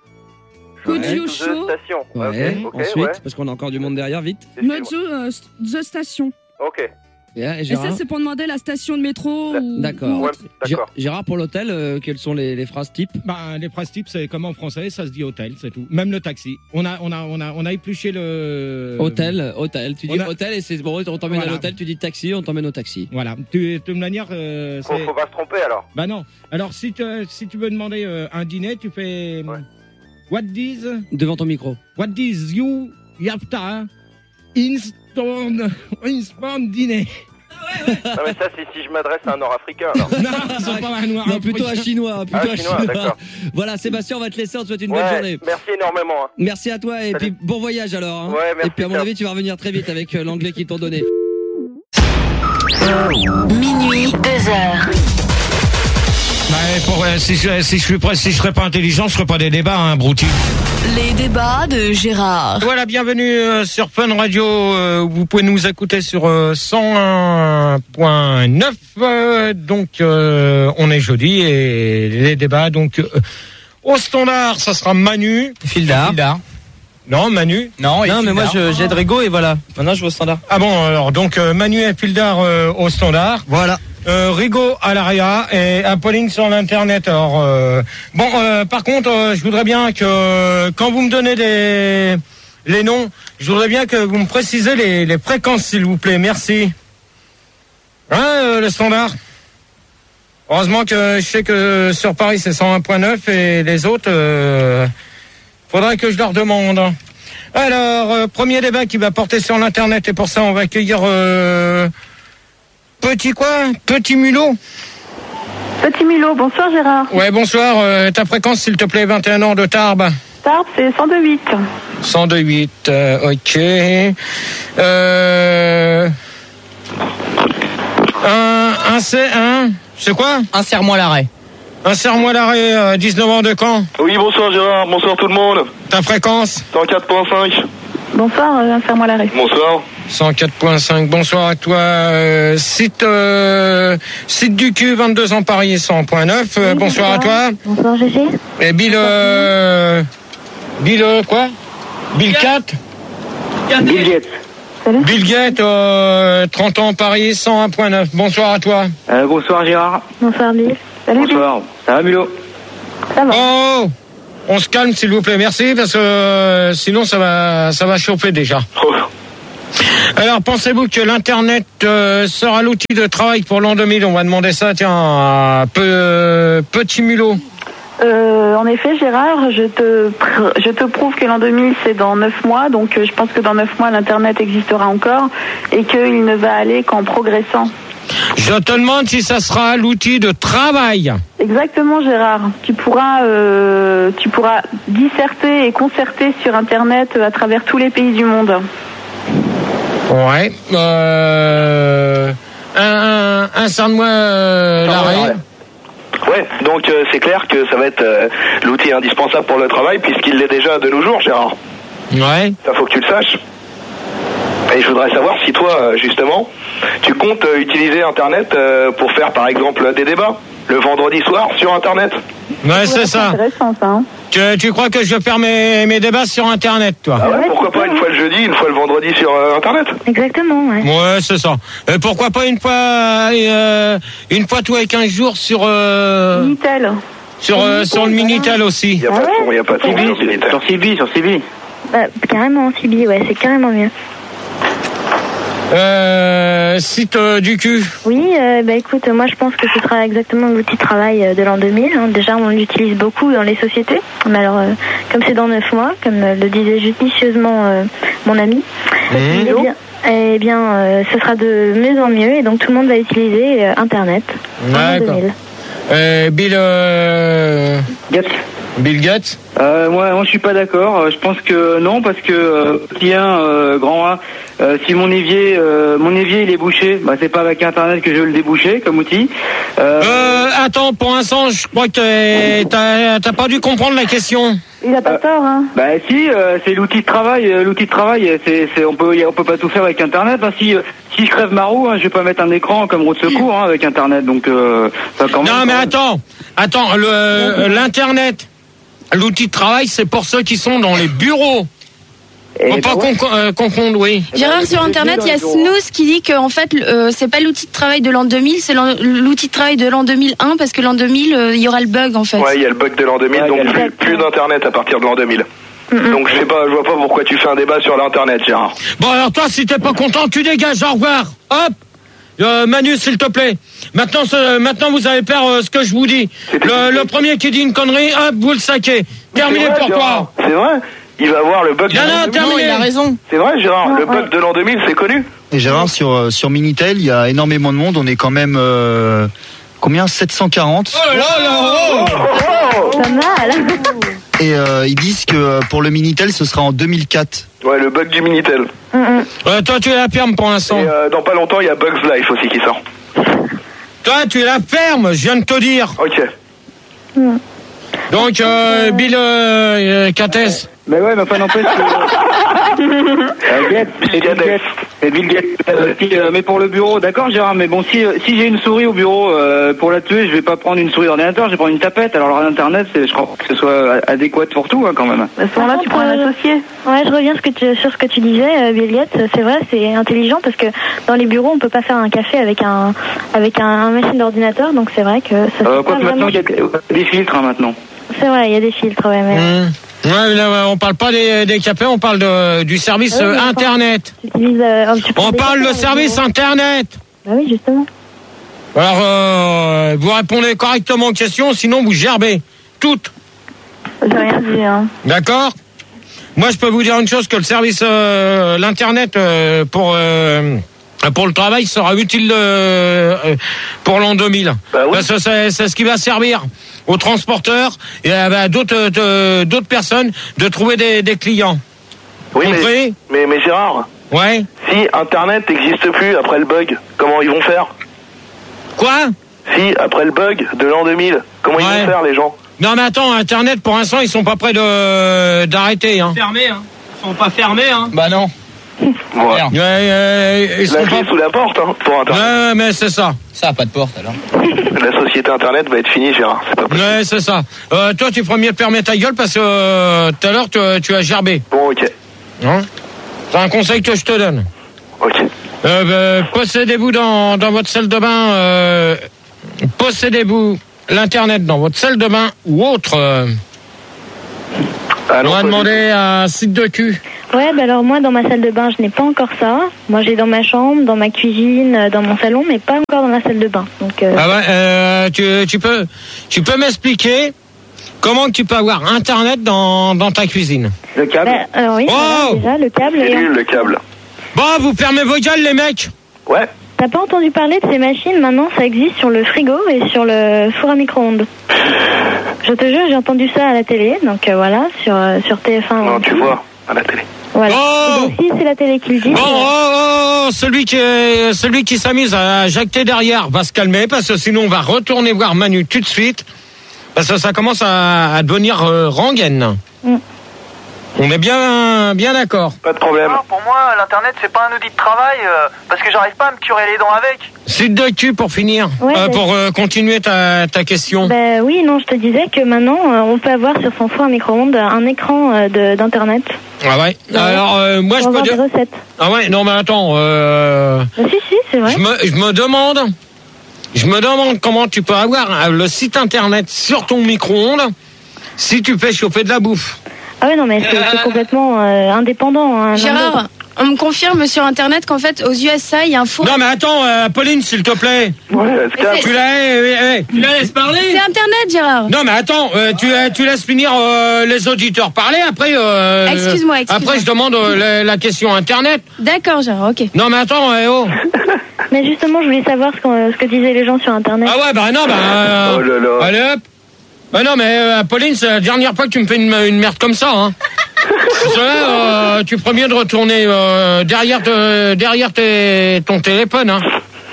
Could Ouais. you To the show station. Ouais. Ok, ok, Ensuite, ouais. parce qu'on a encore du monde derrière, vite. Not the, euh, the station. Ok. Et, et Et Gérard ça, c'est pour demander la station de métro ou... D'accord. ou Ouais, autre. d'accord. Gé- Gérard, pour l'hôtel, euh, quelles sont les, les phrases types? Bah, les phrases types, c'est comme en français, ça se dit hôtel, c'est tout. Même le taxi. On a, on a, on a, on a épluché le. Hôtel, hôtel. Tu dis on a- hôtel et c'est bon, on t'emmène Voilà. à l'hôtel, tu dis taxi, on t'emmène au taxi. Voilà. Tu, de toute manière, euh, Faut, c'est. faut pas se tromper alors. Bah non. Alors, si tu, si tu veux demander euh, un dîner, tu fais. Ouais. What is, Devant ton micro. what is you yafta instant, instant dîner. Non mais ça, c'est si je m'adresse à un Nord-Africain alors. Non, ils sont pas un noir. Non, plutôt un chinois. Plutôt Ah, un chinois, chinois. d'accord. Voilà, Sébastien, on va te laisser, on te souhaite une bonne Ouais, journée. merci énormément. hein. Merci à toi et Salut. puis bon voyage alors. hein. Ouais, merci, et puis à mon ciao. avis, tu vas revenir très vite avec euh, l'anglais qu'ils t'ont donné. Minuit, deux heures. Bah, pour, euh, si, je, si je suis prêt, si je serais pas intelligent, je ferais pas des débats, hein, Brouti. Les débats de Gérard. Voilà, bienvenue euh, sur Fun Radio. Euh, vous pouvez nous écouter sur euh, cent un point neuf. Euh, donc, euh, on est jeudi et les débats. Donc, euh, au standard, ça sera Manu. Fildar. Fildar. Non, Manu. Non, non mais moi je- j'aide Rigo et voilà. Maintenant je vais au standard. Ah bon, alors donc euh, Manu et Fildar euh, au standard. Voilà. Euh, Rigo à l'Aria et Apolline sur l'internet. Alors euh, bon, euh, par contre, euh, je voudrais bien que euh, quand vous me donnez des les noms, je voudrais bien que vous me précisez les, les fréquences, s'il vous plaît. Merci. Hein, euh, le standard. Heureusement que je sais que sur Paris c'est cent un point neuf et les autres, euh, faudrait que je leur demande. Alors, euh, premier débat qui va porter sur l'internet et pour ça on va accueillir. Euh, Petit quoi? Petit mulot? Petit Mulot, bonsoir Gérard. Ouais, bonsoir. Euh, ta fréquence, s'il te plaît, vingt et un ans de Tarbes. Tarbes, c'est cent deux virgule huit. cent deux virgule huit, euh, ok. Euh... Un, un C, un, c'est quoi? Insère-moi l'arrêt. Insère-moi l'arrêt, euh, dix-neuf ans de Caen. Oui, bonsoir Gérard, bonsoir tout le monde. Ta fréquence? cent quatre point cinq. Bonsoir, euh, insère-moi l'arrêt. Bonsoir. cent quatre point cinq, bonsoir à toi. Euh, site, euh, site du cul, vingt-deux ans Paris, cent point neuf. Euh, Oui, bonsoir à toi. Bonsoir Gégé. Et Bill, euh, Bill, euh, quoi? Bill quatre? Bill Gates. Bill Gates, euh, trente ans Paris, cent un point neuf. Bonsoir à toi. Euh, bonsoir Gérard. Bonsoir Bill. Salut. Bonsoir. Ça va, Mulot? Ça va. Oh, on se calme s'il vous plaît, merci, parce que euh, sinon ça va, ça va chauffer déjà. Oh. Alors, pensez-vous que l'Internet euh, sera l'outil de travail pour l'an deux mille? On va demander ça, tiens, à peu, euh, Petit Mulot. Euh, en effet, Gérard, je te, pr- je te prouve que l'an deux mille, c'est dans neuf mois. Donc, euh, je pense que dans neuf mois, l'Internet existera encore et qu'il ne va aller qu'en progressant. Je te demande si ça sera l'outil de travail. Exactement, Gérard. Tu pourras, euh, tu pourras disserter et concerter sur Internet à travers tous les pays du monde. Ouais. Euh, un, un, un serre-moi euh, l'arrêt. Ouais, donc euh, c'est clair que ça va être euh, l'outil indispensable pour le travail, puisqu'il l'est déjà de nos jours, Gérard. Ouais. Ça faut que tu le saches. Et je voudrais savoir si toi, euh, justement, tu comptes euh, utiliser Internet euh, pour faire, par exemple, des débats le vendredi soir sur Internet. Ouais, c'est ça. Intéressant, ça. Hein. Tu, tu crois que je vais faire mes, mes débats sur Internet, toi? Ah ouais, pourquoi pas une fois le jeudi, une fois le vendredi sur euh, Internet? Exactement, ouais. Ouais, c'est ça. Et pourquoi pas une fois, euh, une fois tous les quinze jours sur, euh, Minitel. sur, euh, sur le Minitel aussi. Il n'y a pas de son, il n'y a pas de son sur Minitel. Sur C B, sur C B. Bah, carrément, C B, ouais, c'est carrément mieux. Euh, site euh, du cul. Oui, euh, bah écoute, moi je pense que ce sera exactement l'outil de travail de l'an deux mille. Hein. Déjà, on l'utilise beaucoup dans les sociétés. Mais alors, euh, comme c'est dans neuf mois, comme euh, le disait judicieusement euh, mon ami, Mmh. eh bien, eh bien euh, ce sera de mieux en mieux et donc tout le monde va utiliser euh, Internet en l'an deux D'accord. mille. Euh, Bill, euh, Gates. Bill Gates. Euh, moi, moi, je suis pas d'accord. Euh, Je pense que non, parce que euh, petit un, euh, grand un, euh, si mon évier, euh, mon évier il est bouché, bah c'est pas avec Internet que je vais le déboucher comme outil. Euh, Euh, attends, pour l'instant, je crois que t'es- t'as t'as pas dû comprendre la question. Il a pas Euh, tort, hein. Bah si, euh, c'est l'outil de travail. euh, L'outil de travail, euh, c'est, c'est, on peut, y a- on peut pas tout faire avec Internet. Hein. Si, euh, si je crève ma roue, hein, je vais pas mettre un écran comme roue de secours hein, avec Internet. Donc, euh, ça quand même. Non, mais attends, attends, le, l'Internet, l'outil de travail, c'est pour ceux qui sont dans les bureaux. Et Faut pas bah ouais. con- euh, confondre, oui. Gérard, sur Internet, il y a Snooze qui dit que en fait, euh, c'est pas l'outil de travail de l'an deux mille, c'est l'an- l'outil de travail de l'an deux mille un, parce que l'an deux mille, euh, il y aura le bug en fait. Ouais, il y a le bug de l'an deux mille, Ouais, donc il y a le plus, plus d'Internet à partir de l'an deux mille. Donc je sais pas, je vois pas pourquoi tu fais un débat sur l'Internet, Gérard. Bon, alors toi, si t'es pas content, tu dégages, au revoir. Hop. Euh, Manu, s'il te plaît. Maintenant, ce- maintenant, vous allez faire euh, ce que je vous dis. Le, le premier qui dit une connerie, hop, vous le saquez. Terminé C'est vrai, pour Gérard, toi. C'est vrai. Il va avoir le bug de Yana, l'an deux mille. terminé. Il a raison. C'est vrai, Gérard, le Ouais. bug de l'an deux mille, c'est connu. Et Gérard, sur, euh, sur Minitel, il y a énormément de monde. On est quand même, euh, combien? sept cent quarante. Oh là là, oh. Pas mal. Et euh, ils disent que euh, pour le Minitel, ce sera en deux mille quatre. Ouais, le bug du Minitel. Euh, toi, tu es la ferme pour l'instant. Et euh, dans pas longtemps, il y a Bugs Life aussi qui sort. Toi, tu es la ferme, je viens de te dire. Ok. Donc, euh, Bill euh, euh, Cates. Mais ouais, mais enfin n'empêche que. Euh, Gates, c'est Bill Gates. C'est Bill Gates. Euh, si, euh, mais pour le bureau, d'accord, Gérard. Mais bon, si euh, si j'ai une souris au bureau euh, pour la tuer, je vais pas prendre une souris d'ordinateur, je vais prendre une tapette. Alors l'internet, c'est, je crois que ce soit adéquat pour tout, hein, quand même. À ce moment-là, tu prends un associé. Ouais, je reviens ce que tu- sur ce que tu disais, euh, Bill Gates. C'est vrai, c'est intelligent parce que dans les bureaux, on peut pas faire un café avec un avec un, un machine d'ordinateur, donc c'est vrai que ça. Euh, fait quoi pas que maintenant, vraiment- il y a des, des filtres hein, maintenant. C'est vrai, il y a des filtres, ouais, mais. Mmh. Ouais, là, ouais, on parle pas des, des cafés, on parle de, du service Ouais, euh, mais Internet. Tu utilises, euh, un petit peu On des parle cafés de dans service les bureaux. Internet. Bah oui, justement. Alors, euh, vous répondez correctement aux questions, sinon vous gerbez. Toutes. J'ai rien dit, hein. D'accord? Moi, je peux vous dire une chose, que le service, euh, l'Internet, euh, pour, euh, pour le travail sera utile euh, euh, pour l'an deux mille. Bah oui. Parce que c'est, c'est ce qui va servir aux transporteurs et à bah, d'autres, de- d'autres personnes de trouver des, des clients. Oui, mais, Compris? mais, mais Gérard, Ouais. si Internet n'existe plus après le bug, comment ils vont faire? Quoi? Si, après le bug de l'an deux mille, comment ils Ouais. vont faire, les gens? Non, mais attends, Internet, pour l'instant, ils sont pas prêts de, d'arrêter, hein. Fermés, hein. Ils sont pas fermés, hein. Bah non. Ouais. Ouais, euh, ils sont La clé pas... sous la porte, hein, pour Internet. Ouais, mais c'est ça. Ça a pas de porte alors. La société Internet va être finie, Gérard. C'est pas possible. Ouais, c'est ça. Euh, toi, tu ferais mieux de fermer ta gueule parce que euh, tout à l'heure, tu, tu as gerbé. Bon, ok. Hein? C'est un conseil que je te donne. Ok. Euh, euh, possédez-vous dans, dans votre salle de bain, euh, possédez-vous l'Internet dans votre salle de bain ou autre. euh, Ah non, On va pas demander à un site de cul. Ouais, bah alors moi, dans ma salle de bain, je n'ai pas encore ça. Moi, j'ai dans ma chambre, dans ma cuisine, euh, dans mon salon, mais pas encore dans la salle de bain. Donc, euh, Ah ouais, euh, tu, tu peux, tu peux m'expliquer comment que tu peux avoir Internet dans, dans ta cuisine? Le câble. bah, alors oui, Oh voilà, déjà, le câble. C'est Et nul, le câble. Bon, vous fermez vos gueules, les mecs. Ouais. t'as pas entendu parler de ces machines? Maintenant, ça existe sur le frigo et sur le four à micro-ondes. Je te jure, j'ai entendu ça à la télé, donc euh, voilà, sur, euh, sur T F un. Non, aussi. tu vois, à la télé. Voilà. Oh Et donc, si c'est la télé qui le dit. Bon, euh, oh, oh, oh, celui qui, est- celui qui s'amuse à jacter derrière va se calmer parce que sinon on va retourner voir Manu tout de suite parce que ça commence à, à devenir euh, rengaine. Mm. On est bien, bien d'accord. Pas de problème. Non, pour moi, l'internet, c'est pas un outil de travail euh, parce que j'arrive pas à me curer les dents avec. Site de cul pour finir, Ouais, Euh, bah- pour euh, continuer ta, ta question. Bah oui, non, je te disais que maintenant, euh, on peut avoir sur son four à micro-ondes un écran euh, de- d'internet. Ah ouais. Alors euh, moi je Pour peux avoir dire. des recettes. Ah ouais, non mais attends. Euh... Bah, si, si, c'est vrai. Je me, je me demande, je me demande comment tu peux avoir euh, le site internet sur ton micro-ondes si tu fais chauffer de la bouffe. Ah ouais, non, mais c'est c'est complètement euh, indépendant. Hein, l'un de Gérard, l'autre. on me confirme sur internet qu'en fait aux U S A il y a un four. Non mais attends, euh, Pauline, s'il te plaît. Ouais, elle se calme. Tu la, eh, eh, tu la laisses parler. C'est internet, Gérard. Non mais attends, euh, tu, euh, tu laisses finir euh, les auditeurs parler. Après, euh, Excuse-moi, excuse-moi. après je demande euh, la, la question internet. D'accord, Gérard, ok. Non mais attends, eh, oh. Mais justement, je voulais savoir ce, qu'on- ce que disaient les gens sur internet. Ah ouais, bah non, bah. euh, Oh là là. Allez hop. Bah non mais euh, Pauline, c'est la dernière fois que tu me fais une, une merde comme ça, hein. Parce que là, euh, tu ferais mieux de retourner euh, derrière, te, derrière tes, ton téléphone, hein.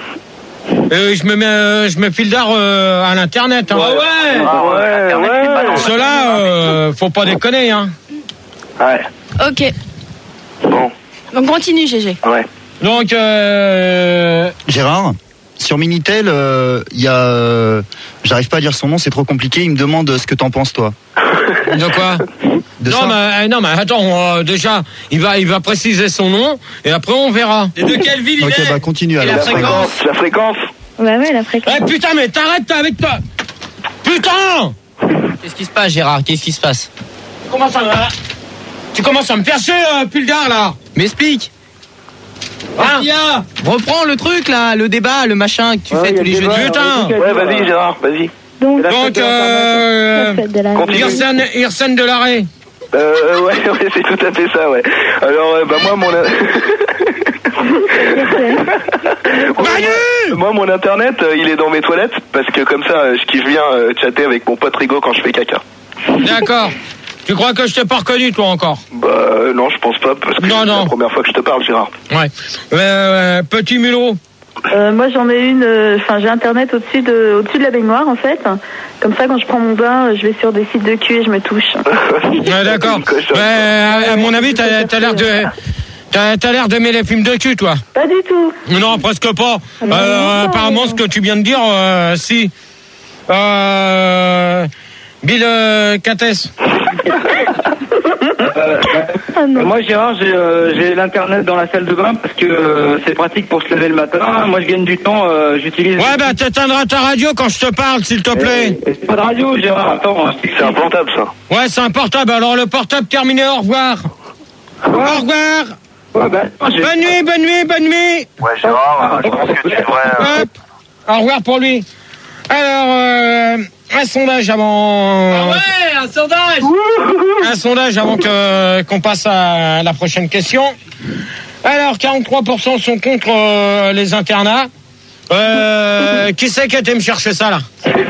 Et je me mets, euh, je me file d'art euh, à l'internet. Hein. Ah ouais. Ah ouais, ouais. Cela, euh, faut pas déconner, hein. Ouais. Ok. Bon. Donc continue, G G. Ouais. Donc, euh... Gérard, sur Minitel, il y a. euh, J'arrive pas à dire son nom, c'est trop compliqué. Il me demande ce que t'en penses, toi. De quoi? De non, ça. mais, non, mais attends, euh, déjà, il va, il va préciser son nom, et après on verra. Et de quelle ville il Ok, est bah continue Et alors. la fréquence La fréquence. Bah ouais, la fréquence. Eh putain, mais t'arrêtes toi, avec toi. Putain! Qu'est-ce qui se passe, Gérard? Qu'est-ce qui se passe? Tu commences à me, tu commences à me faire chier, euh, Puldar, là. M'explique. Hein? Il y a Reprends le truc là, le débat, le machin que tu Ouais, fais il y a tous les le jeudis. débat. Putain! Ouais, vas-y, Gérard, vas-y. Donc, La fête Donc, de euh, la fête de la- continue. Irsen, Irsen de l'arrêt. Euh, ouais, ouais, c'est tout à fait ça, ouais. Alors, euh, bah, moi, mon. Manu! Moi, mon internet, euh, il est dans mes toilettes, parce que comme ça, euh, je kiffe bien euh, chatter avec mon pote Rigo quand je fais caca. D'accord. Tu crois que je t'ai pas reconnu, toi, encore? Bah, euh, non, je pense pas, parce que Non, c'est non. la première fois que je te parle, Gérard. Ouais. Euh, petit mulot. Euh, moi j'en ai une, enfin j'ai internet au-dessus de, au-dessus de la baignoire en fait. Comme ça quand je prends mon bain, je vais sur des sites de cul et je me touche. Ouais, d'accord. Ouais, à, à mon avis, t'as, t'as l'air de, t'as, t'as l'air d'aimer les films de cul, toi. Pas du tout. Non, presque pas. Ah, mais Euh, non, apparemment, non. ce que tu viens de dire, euh, si. Euh, Bill euh, Cates. Ah non. Moi, Gérard, j'ai euh, j'ai l'internet dans la salle de bain parce que euh, c'est pratique pour se lever le matin. Moi, je gagne du temps, euh, j'utilise. Ouais, bah t'éteindras ta radio quand je te parle, s'il te plaît. Et c'est pas de radio, Gérard. Attends, C'est un portable, ça. Ouais, c'est un portable. Alors le portable terminé, au revoir. Au revoir. Ouais, bah, attends, j'ai- Bonne nuit, bonne nuit, bonne nuit. Ouais, Gérard, euh, je pense que tu devrais. euh, Hop. Au revoir pour lui. Alors, euh, un sondage avant. Ah ouais, un sondage. Un sondage avant que qu'on passe à la prochaine question. Alors, quarante-trois pour cent sont contre euh, les internats. Euh, qui c'est qui a été me chercher ça, là?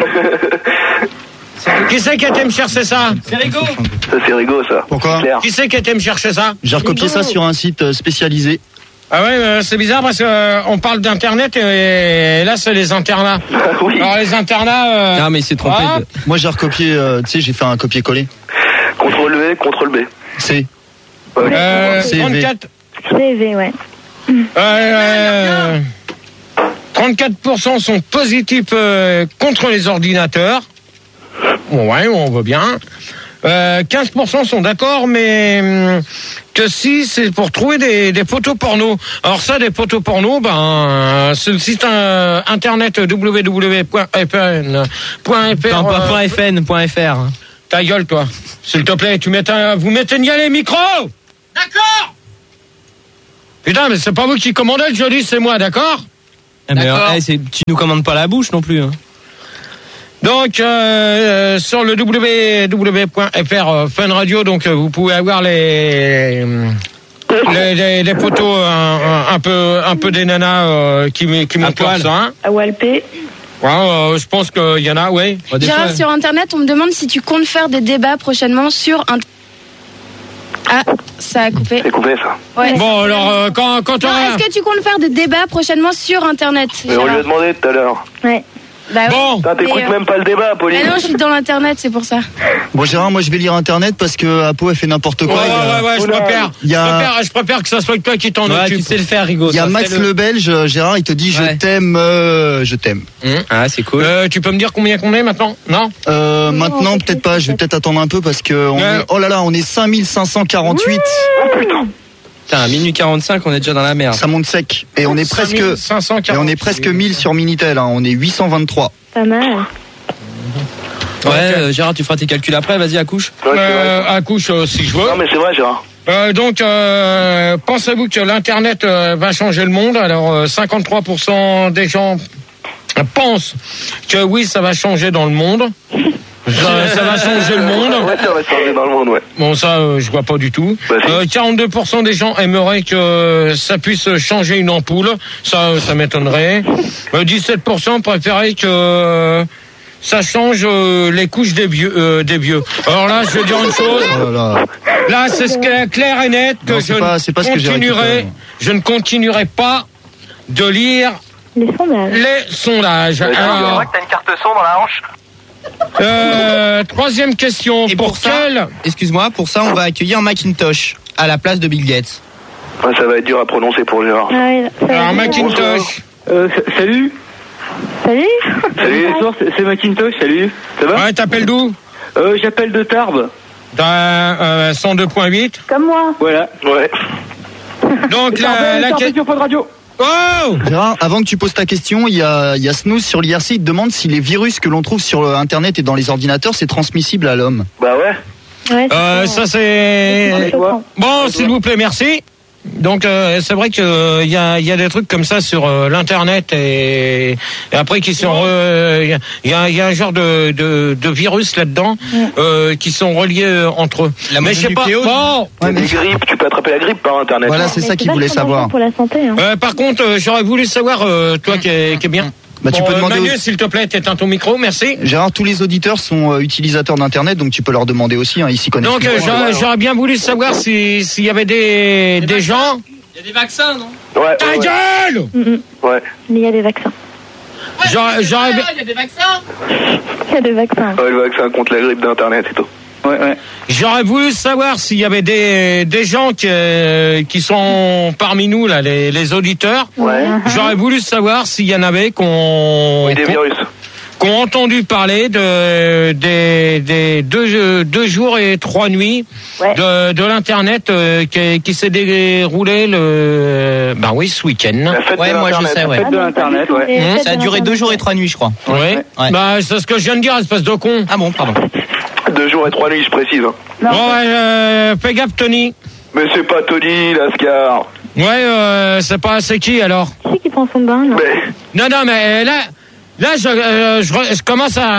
Qui c'est qui a été me chercher ça? C'est Rigo. Ça, c'est Rigo, ça. Pourquoi? Claire. Qui c'est qui a été me chercher ça? J'ai recopié ça sur un site euh, spécialisé. Ah ouais, euh, c'est bizarre parce que euh, on parle d'internet et, et là c'est les internats. Oui. Alors les internats. euh, Non mais il s'est trompé. ah, de- Moi j'ai recopié, euh, tu sais, j'ai fait un copier-coller. Contrôle V, contrôle B. C'est. Ouais. euh, C V. trente-quatre. C V, ouais. Euh, trente-quatre pour cent sont positifs euh, contre les ordinateurs. Bon, ouais, on veut bien. Euh, quinze pour cent sont d'accord, mais hum, que si c'est pour trouver des, des photos porno. Alors ça, des photos porno, ben, c'est le site euh, internet w w w point f n point f r. Non, pas .f n point f r. Ta gueule, toi. S'il te plaît, tu mets un, vous m'éteignez les micros. D'accord. Putain, mais c'est pas vous qui commandez le jeudi, c'est moi, d'accord? Eh ben, eh, c'est, tu nous commandes pas la bouche non plus. Hein. Donc euh, sur le w w w point f r euh, Fun Radio, donc euh, vous pouvez avoir les les, les, les photos un, un, un peu un peu des nanas euh, qui qui montent leur sein. À Walpé. Ouais, euh, je pense qu'il y en a, ouais. Gérard, sur Internet, on me demande si tu comptes faire des débats prochainement sur un. Ah, ça a coupé. C'est coupé ça. Ouais. Bon alors euh, quand quand non, on. Est-ce que tu comptes faire des débats prochainement sur Internet? Mais on lui a demandé tout à l'heure. Ouais. Bah, bon, t'écoutes euh... même pas le débat, Pauline. Ah non, je suis dans l'internet, c'est pour ça. Bon Gérard, moi je vais lire internet parce que Apo elle fait n'importe quoi. Ouais, ouais, ouais, je préfère. Il y a... je préfère. Je préfère que ça soit toi qui t'en ouais, occupe. Tu sais le faire, Rigo. Il y a Max le... le Belge, Gérard, il te dit ouais. je t'aime, euh, je t'aime. Mmh. Ah c'est cool. Euh, tu peux me dire combien qu'on est maintenant? Non. Euh, maintenant peut-être pas. Je vais peut-être attendre un peu parce que on ouais. est... oh là là, on est cinq mille cinq cent quarante-huit. Oh putain. Putain, à minuit quarante-cinq, on est déjà dans la merde. Ça monte sec. Et on est presque, et on est presque mille sur Minitel, hein. On est huit cent vingt-trois. Pas mal. Ouais, euh, Gérard, tu feras tes calculs après, vas-y, accouche. Euh, accouche euh, si je veux. Non, mais c'est vrai, Gérard. Euh, donc, euh, pensez-vous que l'Internet euh, va changer le monde? Alors, euh, cinquante-trois pour cent des gens pensent que oui, ça va changer dans le monde. Ça, ça va changer le monde. Ouais, ça va changer dans le monde, ouais. Bon, ça, euh, je vois pas du tout. Bah, si. euh, quarante-deux pour cent des gens aimeraient que ça puisse changer une ampoule. Ça, ça m'étonnerait. Euh, dix-sept pour cent préféraient que euh, ça change euh, les couches des vieux, euh, des vieux. Alors là, je vais dire une chose. Oh là, là. Là, c'est ce qui est clair et net que non, je, pas, ne pas ce continuerai, que je ne continuerai pas de lire les sondages. Les sondages. Ouais, Alors, je vois que t'as une carte son dans la hanche. Euh, troisième question. Et pour, pour ça, quel... excuse-moi, pour ça, on va accueillir Macintosh à la place de Bill Gates. Ouais, ça va être dur à prononcer pour Gérard. Ah ouais, Alors, Macintosh. Euh, salut. Salut. Salut. Bonsoir, c'est Macintosh, salut. Ça va? Ouais, t'appelles d'où? Euh, j'appelle de Tarbes. Dans euh, cent deux point huit. Comme moi. Voilà. Ouais. Donc, la, la question. radio. Oh Gérard, avant que tu poses ta question, il y a, il y a Snooze sur l'I R C, il te demande si les virus que l'on trouve sur Internet et dans les ordinateurs, c'est transmissible à l'homme. Bah ouais. Ouais, euh, ça c'est... Bon, s'il vous plaît, merci. Donc euh, c'est vrai qu'il euh, y, a, y a des trucs comme ça sur euh, l'internet et, et après qui sont il euh, y, a, y a un genre de, de, de virus là-dedans euh, qui sont reliés euh, entre eux. La mais je sais pas. Bon, ouais, mais grippe, tu peux attraper la grippe par internet. Voilà, c'est ça qu'il voulait savoir. Pour la santé. Hein. Euh, par contre, euh, j'aurais voulu savoir euh, toi qui est, qui est bien. Bah, bon, tu peux euh, demander Manu, au... s'il te plaît, t'éteins ton micro, merci. Gérard, tous les auditeurs sont euh, utilisateurs d'internet, donc tu peux leur demander aussi, hein, ils s'y connaissent. Donc euh, j'aurais, j'aurais bien voulu savoir si s'il y avait des des, des gens. Il y a des vaccins, non? Ouais. Ta ouais, gueule ouais. ouais. Mais il y a des vaccins. Ouais, j'aurais, j'aurais... Il y a des vaccins. Il y a des vaccins. Ouais, le vaccin contre la grippe d'internet et tout. Ouais, ouais. J'aurais voulu savoir s'il y avait des, des gens qui, euh, qui sont parmi nous, là, les, les auditeurs. Ouais. J'aurais voulu savoir s'il y en avait qu'on... Oui, des qu'on, virus. Qu'on entendu parler de, des, des deux, deux jours et trois nuits ouais. de, de l'Internet euh, qui, qui s'est déroulé le... Ben oui, ce week-end. La fête ouais, de moi je sais, ouais. La fête de l'Internet, ouais. Mmh, ça a duré deux jours et trois nuits, je crois. Oui. Ouais. Ouais. Bah, c'est ce que je viens de dire, espèce de con. Ah bon, pardon. Deux jours et trois nuits, je précise. Hein. Bon, ouais, euh, fais gaffe, Tony. Mais c'est pas Tony, Lascar. Ouais, euh, c'est pas, c'est qui alors? Qui qui prend son bain, là? Mais... Non, non, mais là, là, je, euh, je, je commence à,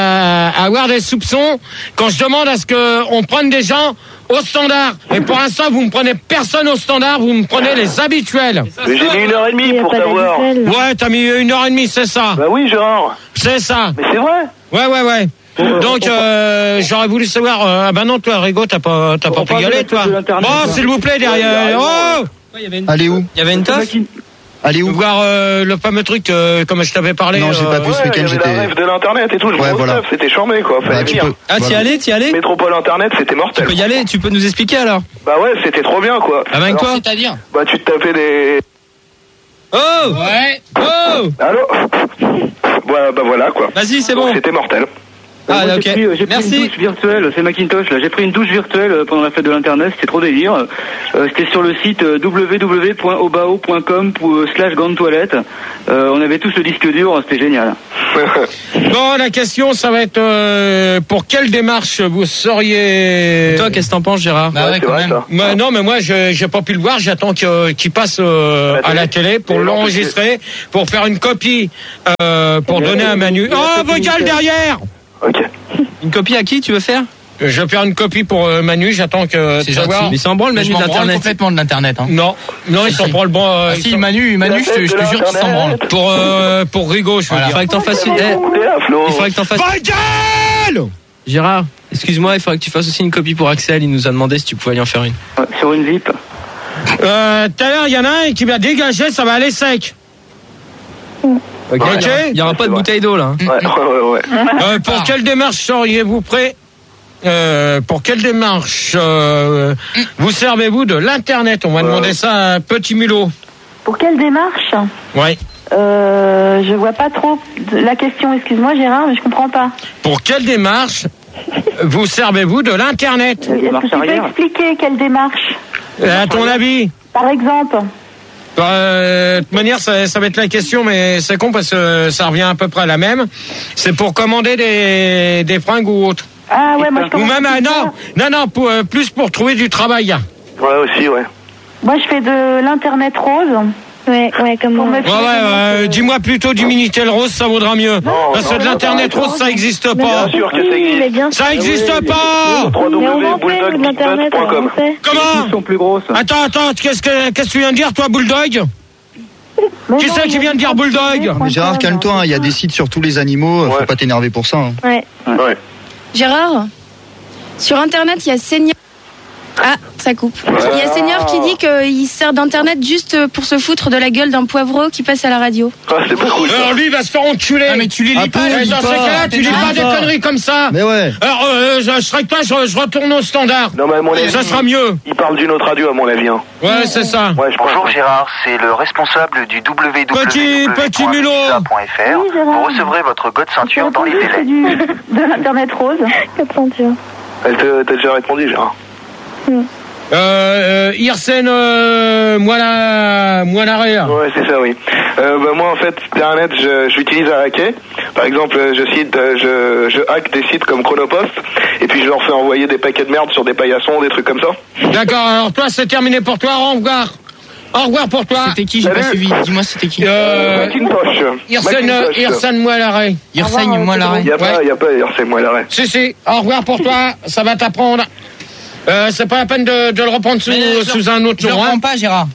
à, à avoir des soupçons quand je demande à ce que on prenne des gens au standard. Et pour l'instant, vous me prenez personne au standard, vous me prenez les habituels. Mais j'ai mis une heure et demie pour savoir. Ouais, t'as mis une heure et demie, c'est ça. Bah oui, Gérard. C'est ça. Mais c'est vrai. Ouais, ouais, ouais. Donc euh, j'aurais voulu savoir. Euh, ah bah non, toi, Rigo, t'as pas, t'as pas pu y aller, toi. Bon, s'il vous plaît, derrière. Oh. Allez où? Il y avait une toffe. Allez où? Voir euh, le fameux truc, euh, comme je t'avais parlé. Non, j'ai euh, pas pu Ouais, ce week-end, il y avait j'étais. la rêve de l'internet et tout. Je Ouais, vois voilà. ça, c'était charmé, quoi. Fallait Bah, tu venir. peux. Ah, t'y Voilà. allais, t'y allais? Métropole internet, c'était mortel. Tu peux y aller, tu peux nous expliquer alors? Bah ouais, c'était trop bien, quoi. Ah ben quoi? C'est-à-dire? Bah tu te tapais des... Oh! Ouais. Oh! Allô. Voilà, bah voilà, quoi. Vas-y, c'est Donc, bon. c'était mortel. Ah, moi, ok. j'ai pris, euh, j'ai pris Merci. une douche virtuelle, c'est Macintosh là. J'ai pris une douche virtuelle euh, pendant la fête de l'internet, c'était trop délire. Euh, c'était sur le site euh, w w w point obao point com slash grande toilette. Euh, on avait tous le disque dur, c'était génial. Bon, la question, ça va être euh, pour quelle démarche vous seriez... Toi, qu'est-ce que t'en penses, Gérard? Bah ouais, quand même. Moi, non, mais moi, je j'ai pas pu le voir. J'attends que- qu'il passe euh, à la télé pour l'enregistrer, pour faire une copie, euh, pour donner à Manu. Oh, vos gueules derrière! Une copie à qui tu veux faire? Je vais faire une copie pour euh, Manu. J'attends que. C'est de savoir- gentil. Mais il s'en branle, Manu, Je m'en branle d'Internet. complètement. complètement de l'internet. Hein. Non, non, ils s'en branlent bon. euh, Ah ils si, s'en- Manu, Manu, je te, je te jure qu'il s'en branle. Pour euh, pour Rigaud, je veux Il dire. faudrait que t'en fasses une. eh, il faudrait que t'en fasses. Gérard, excuse-moi, il faudrait que tu fasses aussi une copie pour Axel. Il nous a demandé si tu pouvais lui en faire une. Sur une zip. Euh, Tout à l'heure, il y en a un qui va dégager, ça va aller sec. Ok. Ok. Il n'y aura pas de bouteille d'eau là. hein. Ouais, ouais, ouais. Euh, pour quelle démarche seriez-vous prêt euh, Pour quelle démarche euh, vous servez-vous de l'internet? On va demander ça à Petit Mulot. Pour quelle démarche? Ouais. Euh, je vois pas trop la question, excuse-moi Gérard, mais je comprends pas. Pour quelle démarche vous servez-vous de l'internet? Est-ce que tu peux expliquer quelle démarche? Euh, À ton avis? Par exemple. Euh, de toute manière, ça, ça va être la question, mais c'est con parce que ça revient à peu près à la même. C'est pour commander des, des fringues ou autre. Ah ouais, moi je Ou commence. même, euh, non, non, non, pour, euh, plus pour trouver du travail. Ouais, aussi, ouais. Moi je fais de l'internet rose. Ouais, ouais, comme on Ouais, ouais, euh, dis-moi plutôt du Minitel rose, ça vaudra mieux. Parce que de l'internet rose, ça existe pas. Bien sûr que ça existe. mais bien Ça existe Ah oui, pas. w w w point bulldog de l'internet, point com. on sait. Comment? sont plus grosses. Attends, attends, qu'est-ce que qu'est-ce que tu viens de dire, toi, Bulldog? Qui c'est qui vient de dire Bulldog? Mais Gérard, calme-toi, hein, il y a des sites sur tous les animaux, euh, faut pas t'énerver pour ça. hein. Ouais. Ouais. Gérard, sur Internet, il y a Seigneur. Ah, ça coupe. Il y a Seigneur qui dit qu'il sert d'Internet juste pour se foutre de la gueule d'un poivreau qui passe à la radio. Ah, c'est pas cool. Alors lui, il va se faire enculer. Ah, mais tu les lis Ah, pas, mais lis dans pas. ces cas-là, tu lis Ah, pas des ça. conneries comme ça. Mais ouais. Alors, euh, je, je serais que toi, je, je retourne au standard. Non, mais à mon avis, Ça sera mieux. il parle d'une autre radio, à mon avis. Hein. Ouais, c'est ça. Ouais, je pense. Bonjour Gérard, c'est le responsable du w w w Petit, petit mulot. point f r. Oui, Gérard. Vous recevrez votre code ceinture dans les C'est délais. du, de l'internet rose. Quatre ceintures. Elle te- t'a déjà répondu, Gérard. Euh, euh, Irsen, euh, moi la, moi l'arrêt. Ouais, c'est ça, oui. Euh, bah, moi, en fait, Internet, je, je l'utilise à hacker. Par exemple, je, cite, euh, je, je hack des sites comme Chronopost, et puis je leur fais envoyer des paquets de merde sur des paillassons, des trucs comme ça. D'accord, alors toi, c'est terminé pour toi, au revoir. Au revoir pour toi. C'était qui? J'ai pas suivi. Dis-moi, c'était qui? Euh, Macintosh. Irsen, Macintosh. Irsen, moi l'arrêt. Irsen, moi l'arrêt. Y a pas, y a pas, c'est moi l'arrêt. Si, si, au revoir pour toi, ça va t'apprendre. Euh, c'est pas la peine de, de le reprendre sous, Mais je sous le- un autre Je le nom. reprends Hein. pas, Gérard.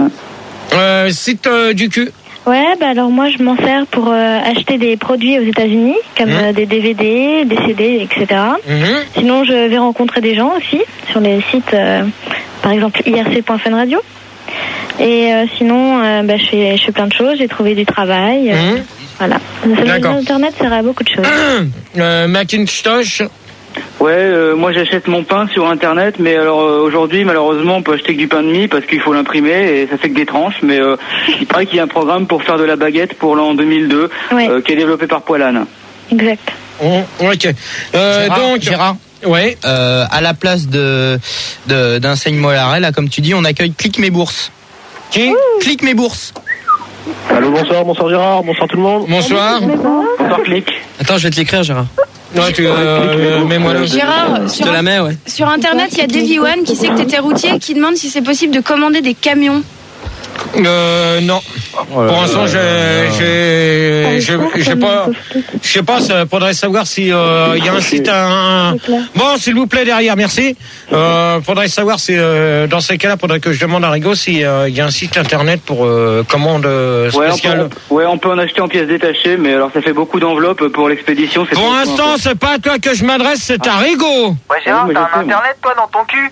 Euh, site euh, du cul. Ouais, bah alors moi je m'en sers pour euh, acheter des produits aux États-Unis, comme Mmh. euh, des D V D, des C D, et cetera. Mhm. Sinon, je vais rencontrer des gens aussi sur les sites, euh, par exemple I R C point fun radio. Et euh, sinon, euh, bah, je, fais, je fais plein de choses. J'ai trouvé du travail. euh, Mhm. Voilà. D'accord. Internet sert à beaucoup de choses. Euh, Macintosh. Ouais, euh, moi j'achète mon pain sur internet, mais alors euh, aujourd'hui malheureusement on peut acheter que du pain de mie parce qu'il faut l'imprimer et ça fait que des tranches, mais euh, il paraît qu'il y a un programme pour faire de la baguette pour l'an deux mille deux Ouais. euh, qui est développé par Poilane. Exact. Oh, ok. Euh, Gérard, donc, Gérard, ouais. euh, à la place de de- d'un Seigne Mollaret, là, comme tu dis, on accueille Clique mes bourses. Qui? Clique mes bourses. Allô, bonsoir, bonsoir Gérard, bonsoir tout le monde. Bonsoir. Bonsoir Clic. Attends, je vais te l'écrire, Gérard. Ouais, tu, euh, mets-moi là. Gérard, Je sur, te la mets, ouais. sur Internet, il y a Davy One qui sait que t'étais routier et qui demande si c'est possible de commander des camions. Euh, non. Pour l'instant, j'ai, j'ai, j'ai, j'ai pas, je sais pas, ça faudrait savoir si, euh, il y a un site, un, bon, s'il vous plaît, derrière, merci. Euh, faudrait savoir si, euh, dans ces cas-là, faudrait que je demande à Rigaud si, euh, il y a un site internet pour, euh, commande euh, Ouais on, spéciale. peut, ouais, on peut en acheter en pièces détachées, mais alors ça fait beaucoup d'enveloppes pour l'expédition. c'est Pour pas- l'instant, c'est pas à toi que je m'adresse, c'est à Rigaud. Ouais Gérard, mais t'as je un sais, moi. internet toi dans ton cul?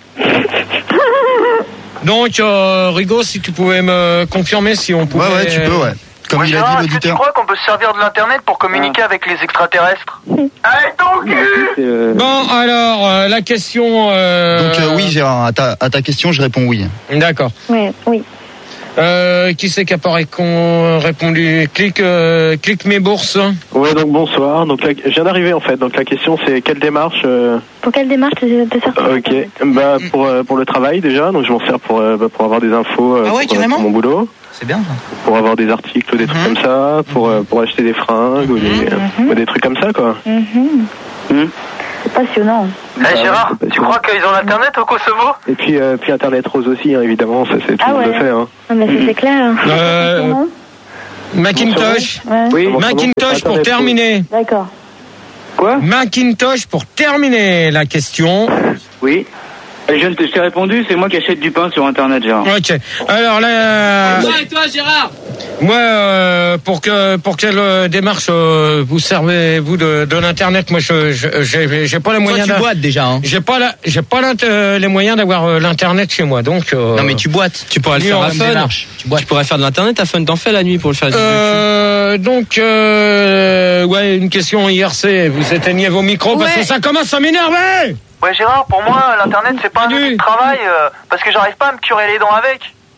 Donc, euh, Rigaud, si tu pouvais me confirmer si on pouvait. Ouais, ouais, tu peux, ouais. Comme Ouais, il a Gérard, dit est-ce que tu l'auditeur. crois qu'on peut se servir de l'internet pour communiquer avec les extraterrestres? Allez ton cul! C'est, euh, Bon, alors, euh, la question. Euh... Donc euh, oui, Gérard, à ta, à ta question, je réponds oui. D'accord. Ouais, oui. Euh, qui c'est qui a pas récon- répondu? Clique, euh, clique mes bourses. Ouais, donc bonsoir. Donc, la, je viens d'arriver en fait. Donc, la question c'est quelle démarche euh... Pour quelle démarche tu te sers? Ok. Bah, pour, euh, pour le travail déjà. Donc, je m'en sers pour, euh, pour avoir des infos euh, Ah ouais, pour, carrément. pour mon boulot. C'est bien. Pour avoir des articles ou des trucs Mhm. comme ça. Pour, euh, pour acheter des fringues ou, des, Mhm. ou des trucs comme ça, quoi. Mhm. Mhm. C'est passionnant. Eh Gérard, tu crois qu'ils ont l'internet au Kosovo? Et puis, euh, puis Internet Rose aussi, hein, évidemment. Ça, c'est tout Ah le monde ouais. le fait. Hein. Ah, mais c'est clair. Euh, Macintosh. Ouais. Oui. Macintosh pour Internet terminer. D'accord. Quoi? Macintosh pour terminer la question. Oui. Je, je t'ai répondu, c'est moi qui achète du pain sur internet, Gérard. Ok. Alors là, Toi et toi, Gérard. moi, euh, pour que pour quelle euh, démarche euh, vous servez vous de, de l'internet? Moi, je je- j'ai j'ai pas les Toi, moyens. tu d'a- boites déjà. Hein. J'ai pas la, j'ai pas l'int- euh, les moyens d'avoir euh, l'internet chez moi, donc. euh, Non, mais tu boites. Tu pourrais le Oui, faire en à même fun. démarche. Tu, tu pourrais faire de l'internet à fun. T'en fais la nuit pour le faire. Euh, donc, euh, ouais, une question I R C. Vous éteignez vos micros parce Ouais. que ça commence à m'énerver. Ouais Gérard, pour moi l'internet c'est pas un outil de travail euh, parce que j'arrive pas à me curer les dents avec.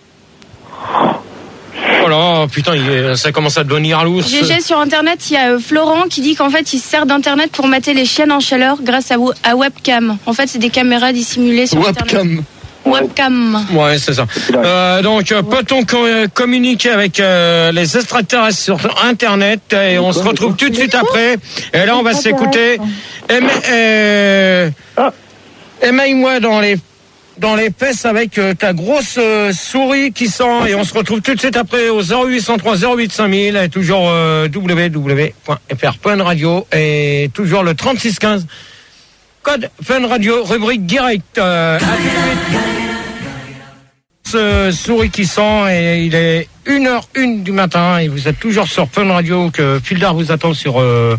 Oh là, putain, il est- ça commence à devenir lourd. G G, sur internet, il y a euh, Florent qui dit qu'en fait il se sert d'internet pour mater les chiennes en chaleur grâce à, wo- à webcam. En fait, c'est des caméras dissimulées sur internet. Webcam. Webcam. Ouais, c'est ça. Euh, donc, euh, peut-on co- euh, communiquer avec euh, les extraterrestres sur Internet? Et on se retrouve tout de suite après. Et là, on va s'écouter. Aimez- euh, Émaille-moi dans les dans les fesses avec euh, ta grosse euh, souris qui sent. Et on se retrouve tout de suite après au zéro huit cent trois zéro huit cinq mille et toujours euh, w w w point f r point radio et toujours le trente-six quinze. Code Fun Radio, rubrique direct. Euh, à tout de suite. Ce souris qui sent et il est une heure une du matin et vous êtes toujours sur Fun Radio que Fildar vous attend sur euh,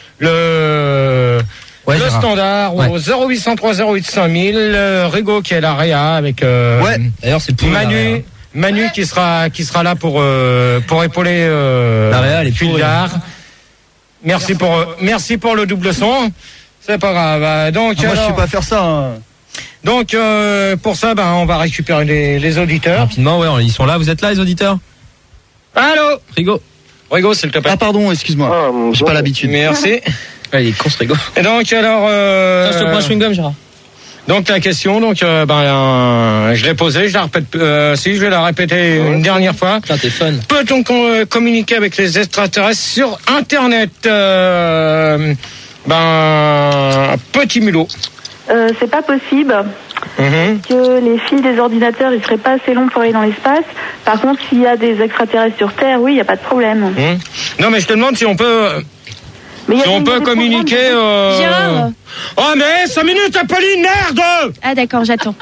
le Ouais, le Gérard. standard Ouais. au zéro huit cent trois zéro huit cinq mille. euh, Rigo qui est là réa avec euh, Ouais. D'ailleurs, c'est pour Manu Manu qui sera qui sera là pour euh, pour épauler euh, La réa, elle est pourrie. Fildar. Merci pour euh, merci pour le double son. C'est pas grave. Euh, Donc Ah, moi, je alors- sais pas faire ça. hein. donc euh, pour ça, ben on va récupérer les, les auditeurs. Rapidement, ouais, ils sont là. Vous êtes là, les auditeurs? Allô, Rigo. Rigo, s'il te plaît. Ah, pardon, excuse-moi. Ah, J'ai pas l'habitude. Merci. Ah, il est con, ce Rigo. Et donc alors, euh, Je te prends un chewing-gum, Gérard. donc la question, donc euh, ben euh, je l'ai posée, je la répète. Euh, si je vais la répéter une dernière fois. Putain, t'es fun. Peut-on con- euh, communiquer avec les extraterrestres sur Internet? euh, Ben petit mulot. Euh, c'est pas possible. Mhm. Que les fils des ordinateurs, ils seraient pas assez longs pour aller dans l'espace. Par contre, s'il y a des extraterrestres sur Terre, oui, il n'y a pas de problème. Mhm. Non mais je te demande si on peut. Mais il y a Si on des- peut des communiquer. Euh... Gérard. Oh mais cinq minutes, Apolline, merde. Ah d'accord, j'attends.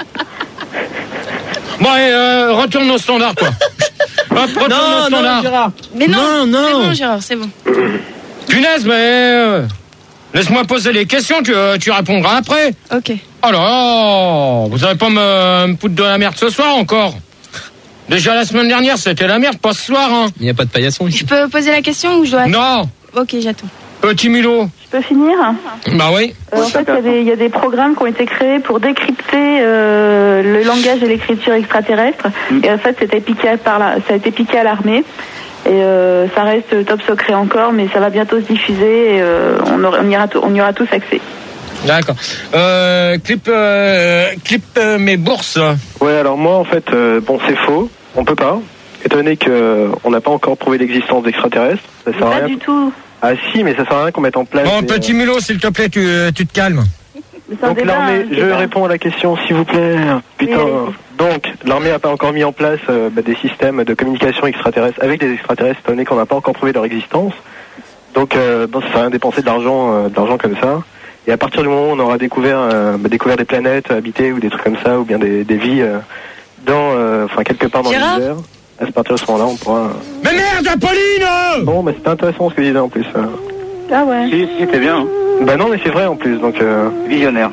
Bon, allez, euh, retourne au standard, quoi. Hop, retourne au standard. Gérard. Mais non, Non, non. c'est bon Gérard, c'est bon. Punaise, mais euh, laisse-moi poser les questions, tu, euh, tu répondras après. Ok. Oh là là, vous allez pas me, me foutre de la merde ce soir encore. Déjà la semaine dernière, c'était la merde, pas ce soir, hein. Il n'y a pas de paillasson ici. Je peux poser la question ou je dois... Non, Ok, j'attends. petit mulot. Je peux finir? Bah oui. Euh, en fait, il y a des- il y, a des programmes qui ont été créés pour décrypter euh, le langage et l'écriture extraterrestre. Et en fait, c'était piqué à- par la, ça a été piqué à l'armée. Et euh, ça reste top secret encore, mais ça va bientôt se diffuser. Et, euh, on, aura- on, ira to- on y aura tous accès. D'accord. Euh, clip, euh, clip euh, mes bourses. Ouais, alors moi, en fait, euh, bon, c'est faux. On peut pas. Étant donné qu'on n'a pas encore prouvé l'existence d'extraterrestres, ça sert à Pas rien. du tout. Ah si, mais ça sert à rien qu'on mette en place. Bon, des- petit mulot, s'il te plaît, tu, euh, tu te calmes. Mais c'est un Donc débat, l'armée, hein, je débat. réponds à la question, s'il vous plaît. Putain. Oui, Donc l'armée n'a pas encore mis en place euh, bah, des systèmes de communication extraterrestres avec des extraterrestres, étant donné qu'on n'a pas encore prouvé leur existence. Donc euh, bon, ça sert à rien de dépenser de l'argent, euh, de l'argent comme ça. Et à partir du moment où on aura découvert, euh, bah, découvert des planètes habitées ou des trucs comme ça, ou bien des, des vies euh, dans, euh, enfin quelque part dans Gérard l'univers, à partir de ce moment-là, on pourra. Mais merde, Apolline! Bon, bah c'était intéressant ce que disait en plus. euh. Ah ouais. Si, si, c'est bien. Hein. Bah non, mais c'est vrai en plus, donc. Euh... Visionnaire.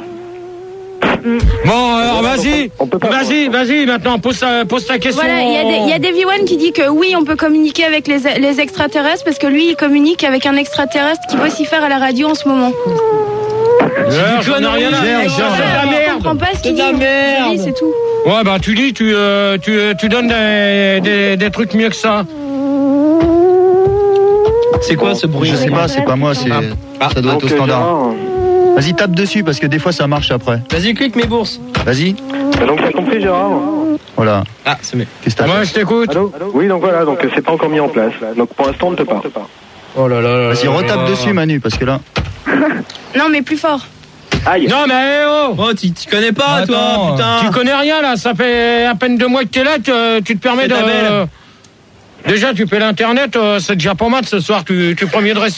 Bon, alors vas-y, On peut pas. vas-y, vas-y, maintenant, pose ta, pose ta question. Voilà, il y a des- il y a Davy One qui dit que oui, on peut communiquer avec les, les extraterrestres parce que lui, il communique avec un extraterrestre qui vocifère à la radio en ce moment. Ouais, j'en ai rien à dire. C'est de la On merde. comprend pas ce qu'il dit. C'est de la merde. Oui, c'est tout. Ouais, bah tu dis, tu, euh, tu, euh, tu donnes des, des, des trucs mieux que ça. C'est quoi ce bruit? Je sais pas, c'est pas moi, c'est Ah. ça doit être au Donc, euh, standard. Gérard, Vas-y, tape dessus parce que des fois ça marche après. Vas-y, clique mes bourses. Vas-y. euh, donc t'as compris Gérard? Voilà. Ah, c'est mieux. Qu'est-ce que t'as Moi, fait je t'écoute. Allô? Oui, donc voilà, donc euh, c'est pas encore mis en place. Donc pour l'instant on ne peut pas. Oh là là là. Vas-y, retape dessus Manu parce que là. Non, mais plus fort. Aïe. Non, mais eh, oh. Oh, tu tu connais pas, toi, Attends, putain. Tu connais rien là, ça fait à peine deux mois que t'es là, tu, tu te permets C'est de. ta belle. Déjà, tu fais l'internet, euh, c'est déjà pas mal ce soir, tu, tu prends mieux de rester